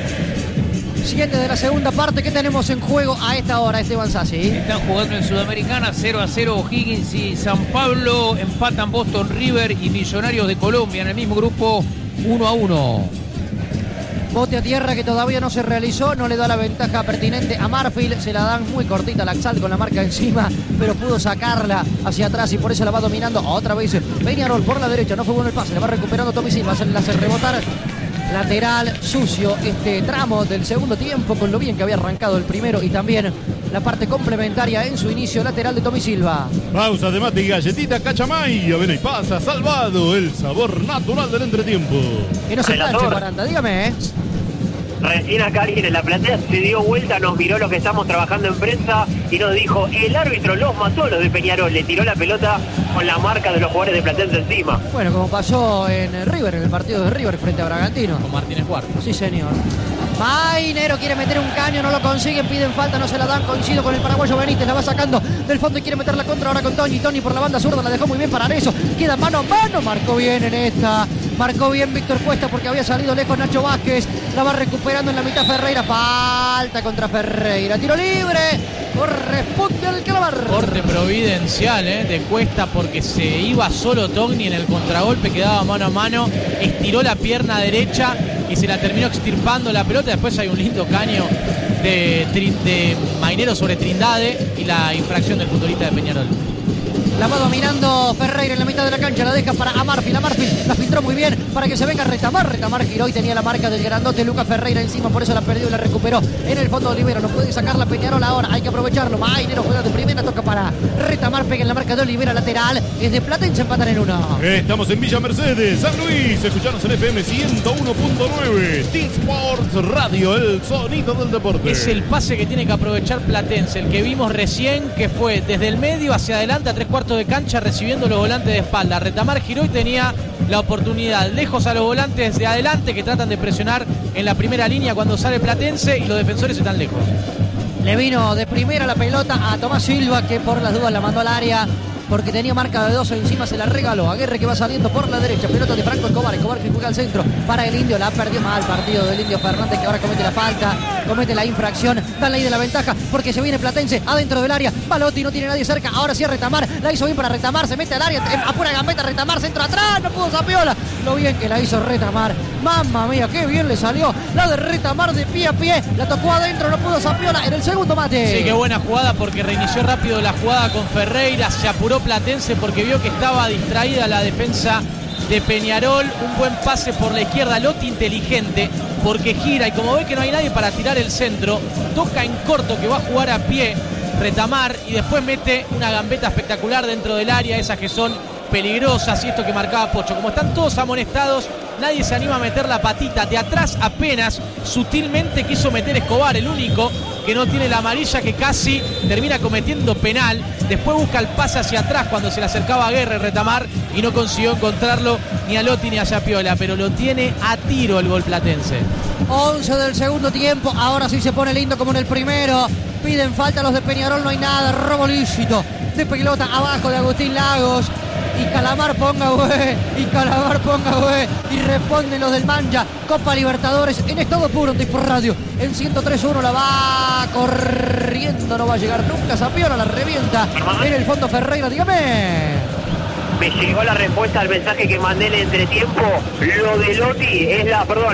Speaker 1: Siete de la segunda parte, ¿qué tenemos en juego a esta hora, Esteban Sassi?
Speaker 6: Están jugando en Sudamericana cero a cero O'Higgins y San Pablo, empatan Boston River y Millonarios de Colombia en el mismo grupo uno a uno.
Speaker 1: Bote a tierra que todavía no se realizó, no le da la ventaja pertinente a Marfield, se la dan muy cortita a Laxal con la marca encima, pero pudo sacarla hacia atrás y por eso la va dominando otra vez Peñarol por la derecha, no fue bueno el pase, la va recuperando Tommy Silva, se la hace rebotar. Lateral sucio este tramo del segundo tiempo con lo bien que había arrancado el primero y también la parte complementaria en su inicio lateral de Tommy Silva.
Speaker 3: Pausa de mate y galletita Cachamay, avena y pasa, salvado el sabor natural del entretiempo.
Speaker 1: Que no se planche, Guaranda, dígame, ¿eh?
Speaker 7: Recién acá alguien en la platea se dio vuelta, nos miró los que estamos trabajando en prensa y nos dijo, el árbitro los mató los de Peñarol, le tiró la pelota con la marca de los jugadores de Platense encima.
Speaker 1: Bueno, como pasó en River, en el partido de River frente a Bragantino.
Speaker 2: Con Martínez Cuarto.
Speaker 1: Sí, señor. Mainero quiere meter un caño, no lo consiguen, piden falta, no se la dan, coincido con el paraguayo Benítez, la va sacando del fondo y quiere meter la contra ahora con Toni, Toni por la banda zurda, la dejó muy bien para Arezzo, queda mano a mano, marcó bien en esta, marcó bien Víctor Cuesta porque había salido lejos Nacho Vázquez, la va recuperando en la mitad Ferreira, falta contra Ferreira, tiro libre, corresponde al Calabar.
Speaker 2: Corte providencial eh, de Cuesta porque se iba solo Togni en el contragolpe, quedaba mano a mano, estiró la pierna derecha y se la terminó extirpando la pelota. Después hay un lindo caño de, de Mainero sobre Trindade y la infracción del futbolista de Peñarol.
Speaker 1: La va dominando Ferreira en la mitad de la cancha, la deja para Amarfield, Amarfield la filtró muy bien para que se venga Retamar, Retamar giró y tenía la marca del grandote Lucas Ferreira encima, por eso la perdió y la recuperó en el fondo de Olivera, no puede sacar la Peñarol ahora, hay que aprovecharlo, Mainero juega de primera, toca para Retamar, pega en la marca de Olivera, lateral, es de Platense, empatan en uno.
Speaker 3: Estamos en Villa Mercedes, San Luis, escuchanos en F M ciento uno punto nueve, T-Sports Radio, el sonido del deporte.
Speaker 2: Es el pase que tiene que aprovechar Platense, el que vimos recién, que fue desde el medio hacia adelante a tres cuartos de cancha recibiendo los volantes de espalda. Retamar giró y tenía la oportunidad lejos a los volantes de adelante que tratan de presionar en la primera línea cuando sale Platense y los defensores están lejos.
Speaker 1: Le vino de primera la pelota a Tomás Silva que por las dudas la mandó al área. porque tenía marca de dos encima, se la regaló. Aguirre que va saliendo por la derecha. Pelota de Franco Escobar. Escobar que juega al centro para el Indio. La perdió mal partido del Indio Fernández, que ahora comete la falta, comete la infracción. Da ley de la ventaja porque se viene Platense adentro del área. Balotti, no tiene nadie cerca. Ahora sí a Retamar. La hizo bien para Retamar. Se mete al área. A pura gambeta Retamar. Centro atrás. No pudo Zapiola. Lo bien que la hizo Retamar. Mamma mía, qué bien le salió la de Retamar de pie a pie. La tocó adentro. No pudo Zapiola en el segundo mate.
Speaker 2: Sí, qué buena jugada porque reinició rápido la jugada con Ferreira. Se apuró Platense porque vio que estaba distraída la defensa de Peñarol. Un buen pase por la izquierda. Lotti inteligente porque gira y como ve que no hay nadie para tirar el centro, toca en corto que va a jugar a pie Retamar y después mete una gambeta espectacular dentro del área, esas que son peligrosas, y esto que marcaba Pocho. Como están todos amonestados, nadie se anima a meter la patita. De atrás apenas sutilmente quiso meter Escobar, el único que no tiene la amarilla, que casi termina cometiendo penal. Después busca el pase hacia atrás cuando se le acercaba a Guerra Retamar y no consiguió encontrarlo ni a Lotti ni a Zapiola, pero lo tiene a tiro el gol platense.
Speaker 1: once del segundo tiempo, ahora sí se pone lindo como en el primero. Piden falta los de Peñarol, no hay nada, robo lícito de pelota abajo de Agustín Lagos. Y Calamar ponga güey, y Calamar ponga güey, y responden los del Mancha. Copa Libertadores en estado puro en Dispor Radio. En ciento tres uno la va corriendo, no va a llegar nunca. Zapiola la revienta en el fondo Ferreira, dígame.
Speaker 7: Me llegó la respuesta al mensaje que mandé en el entretiempo. Lo de Lotti es la, perdón,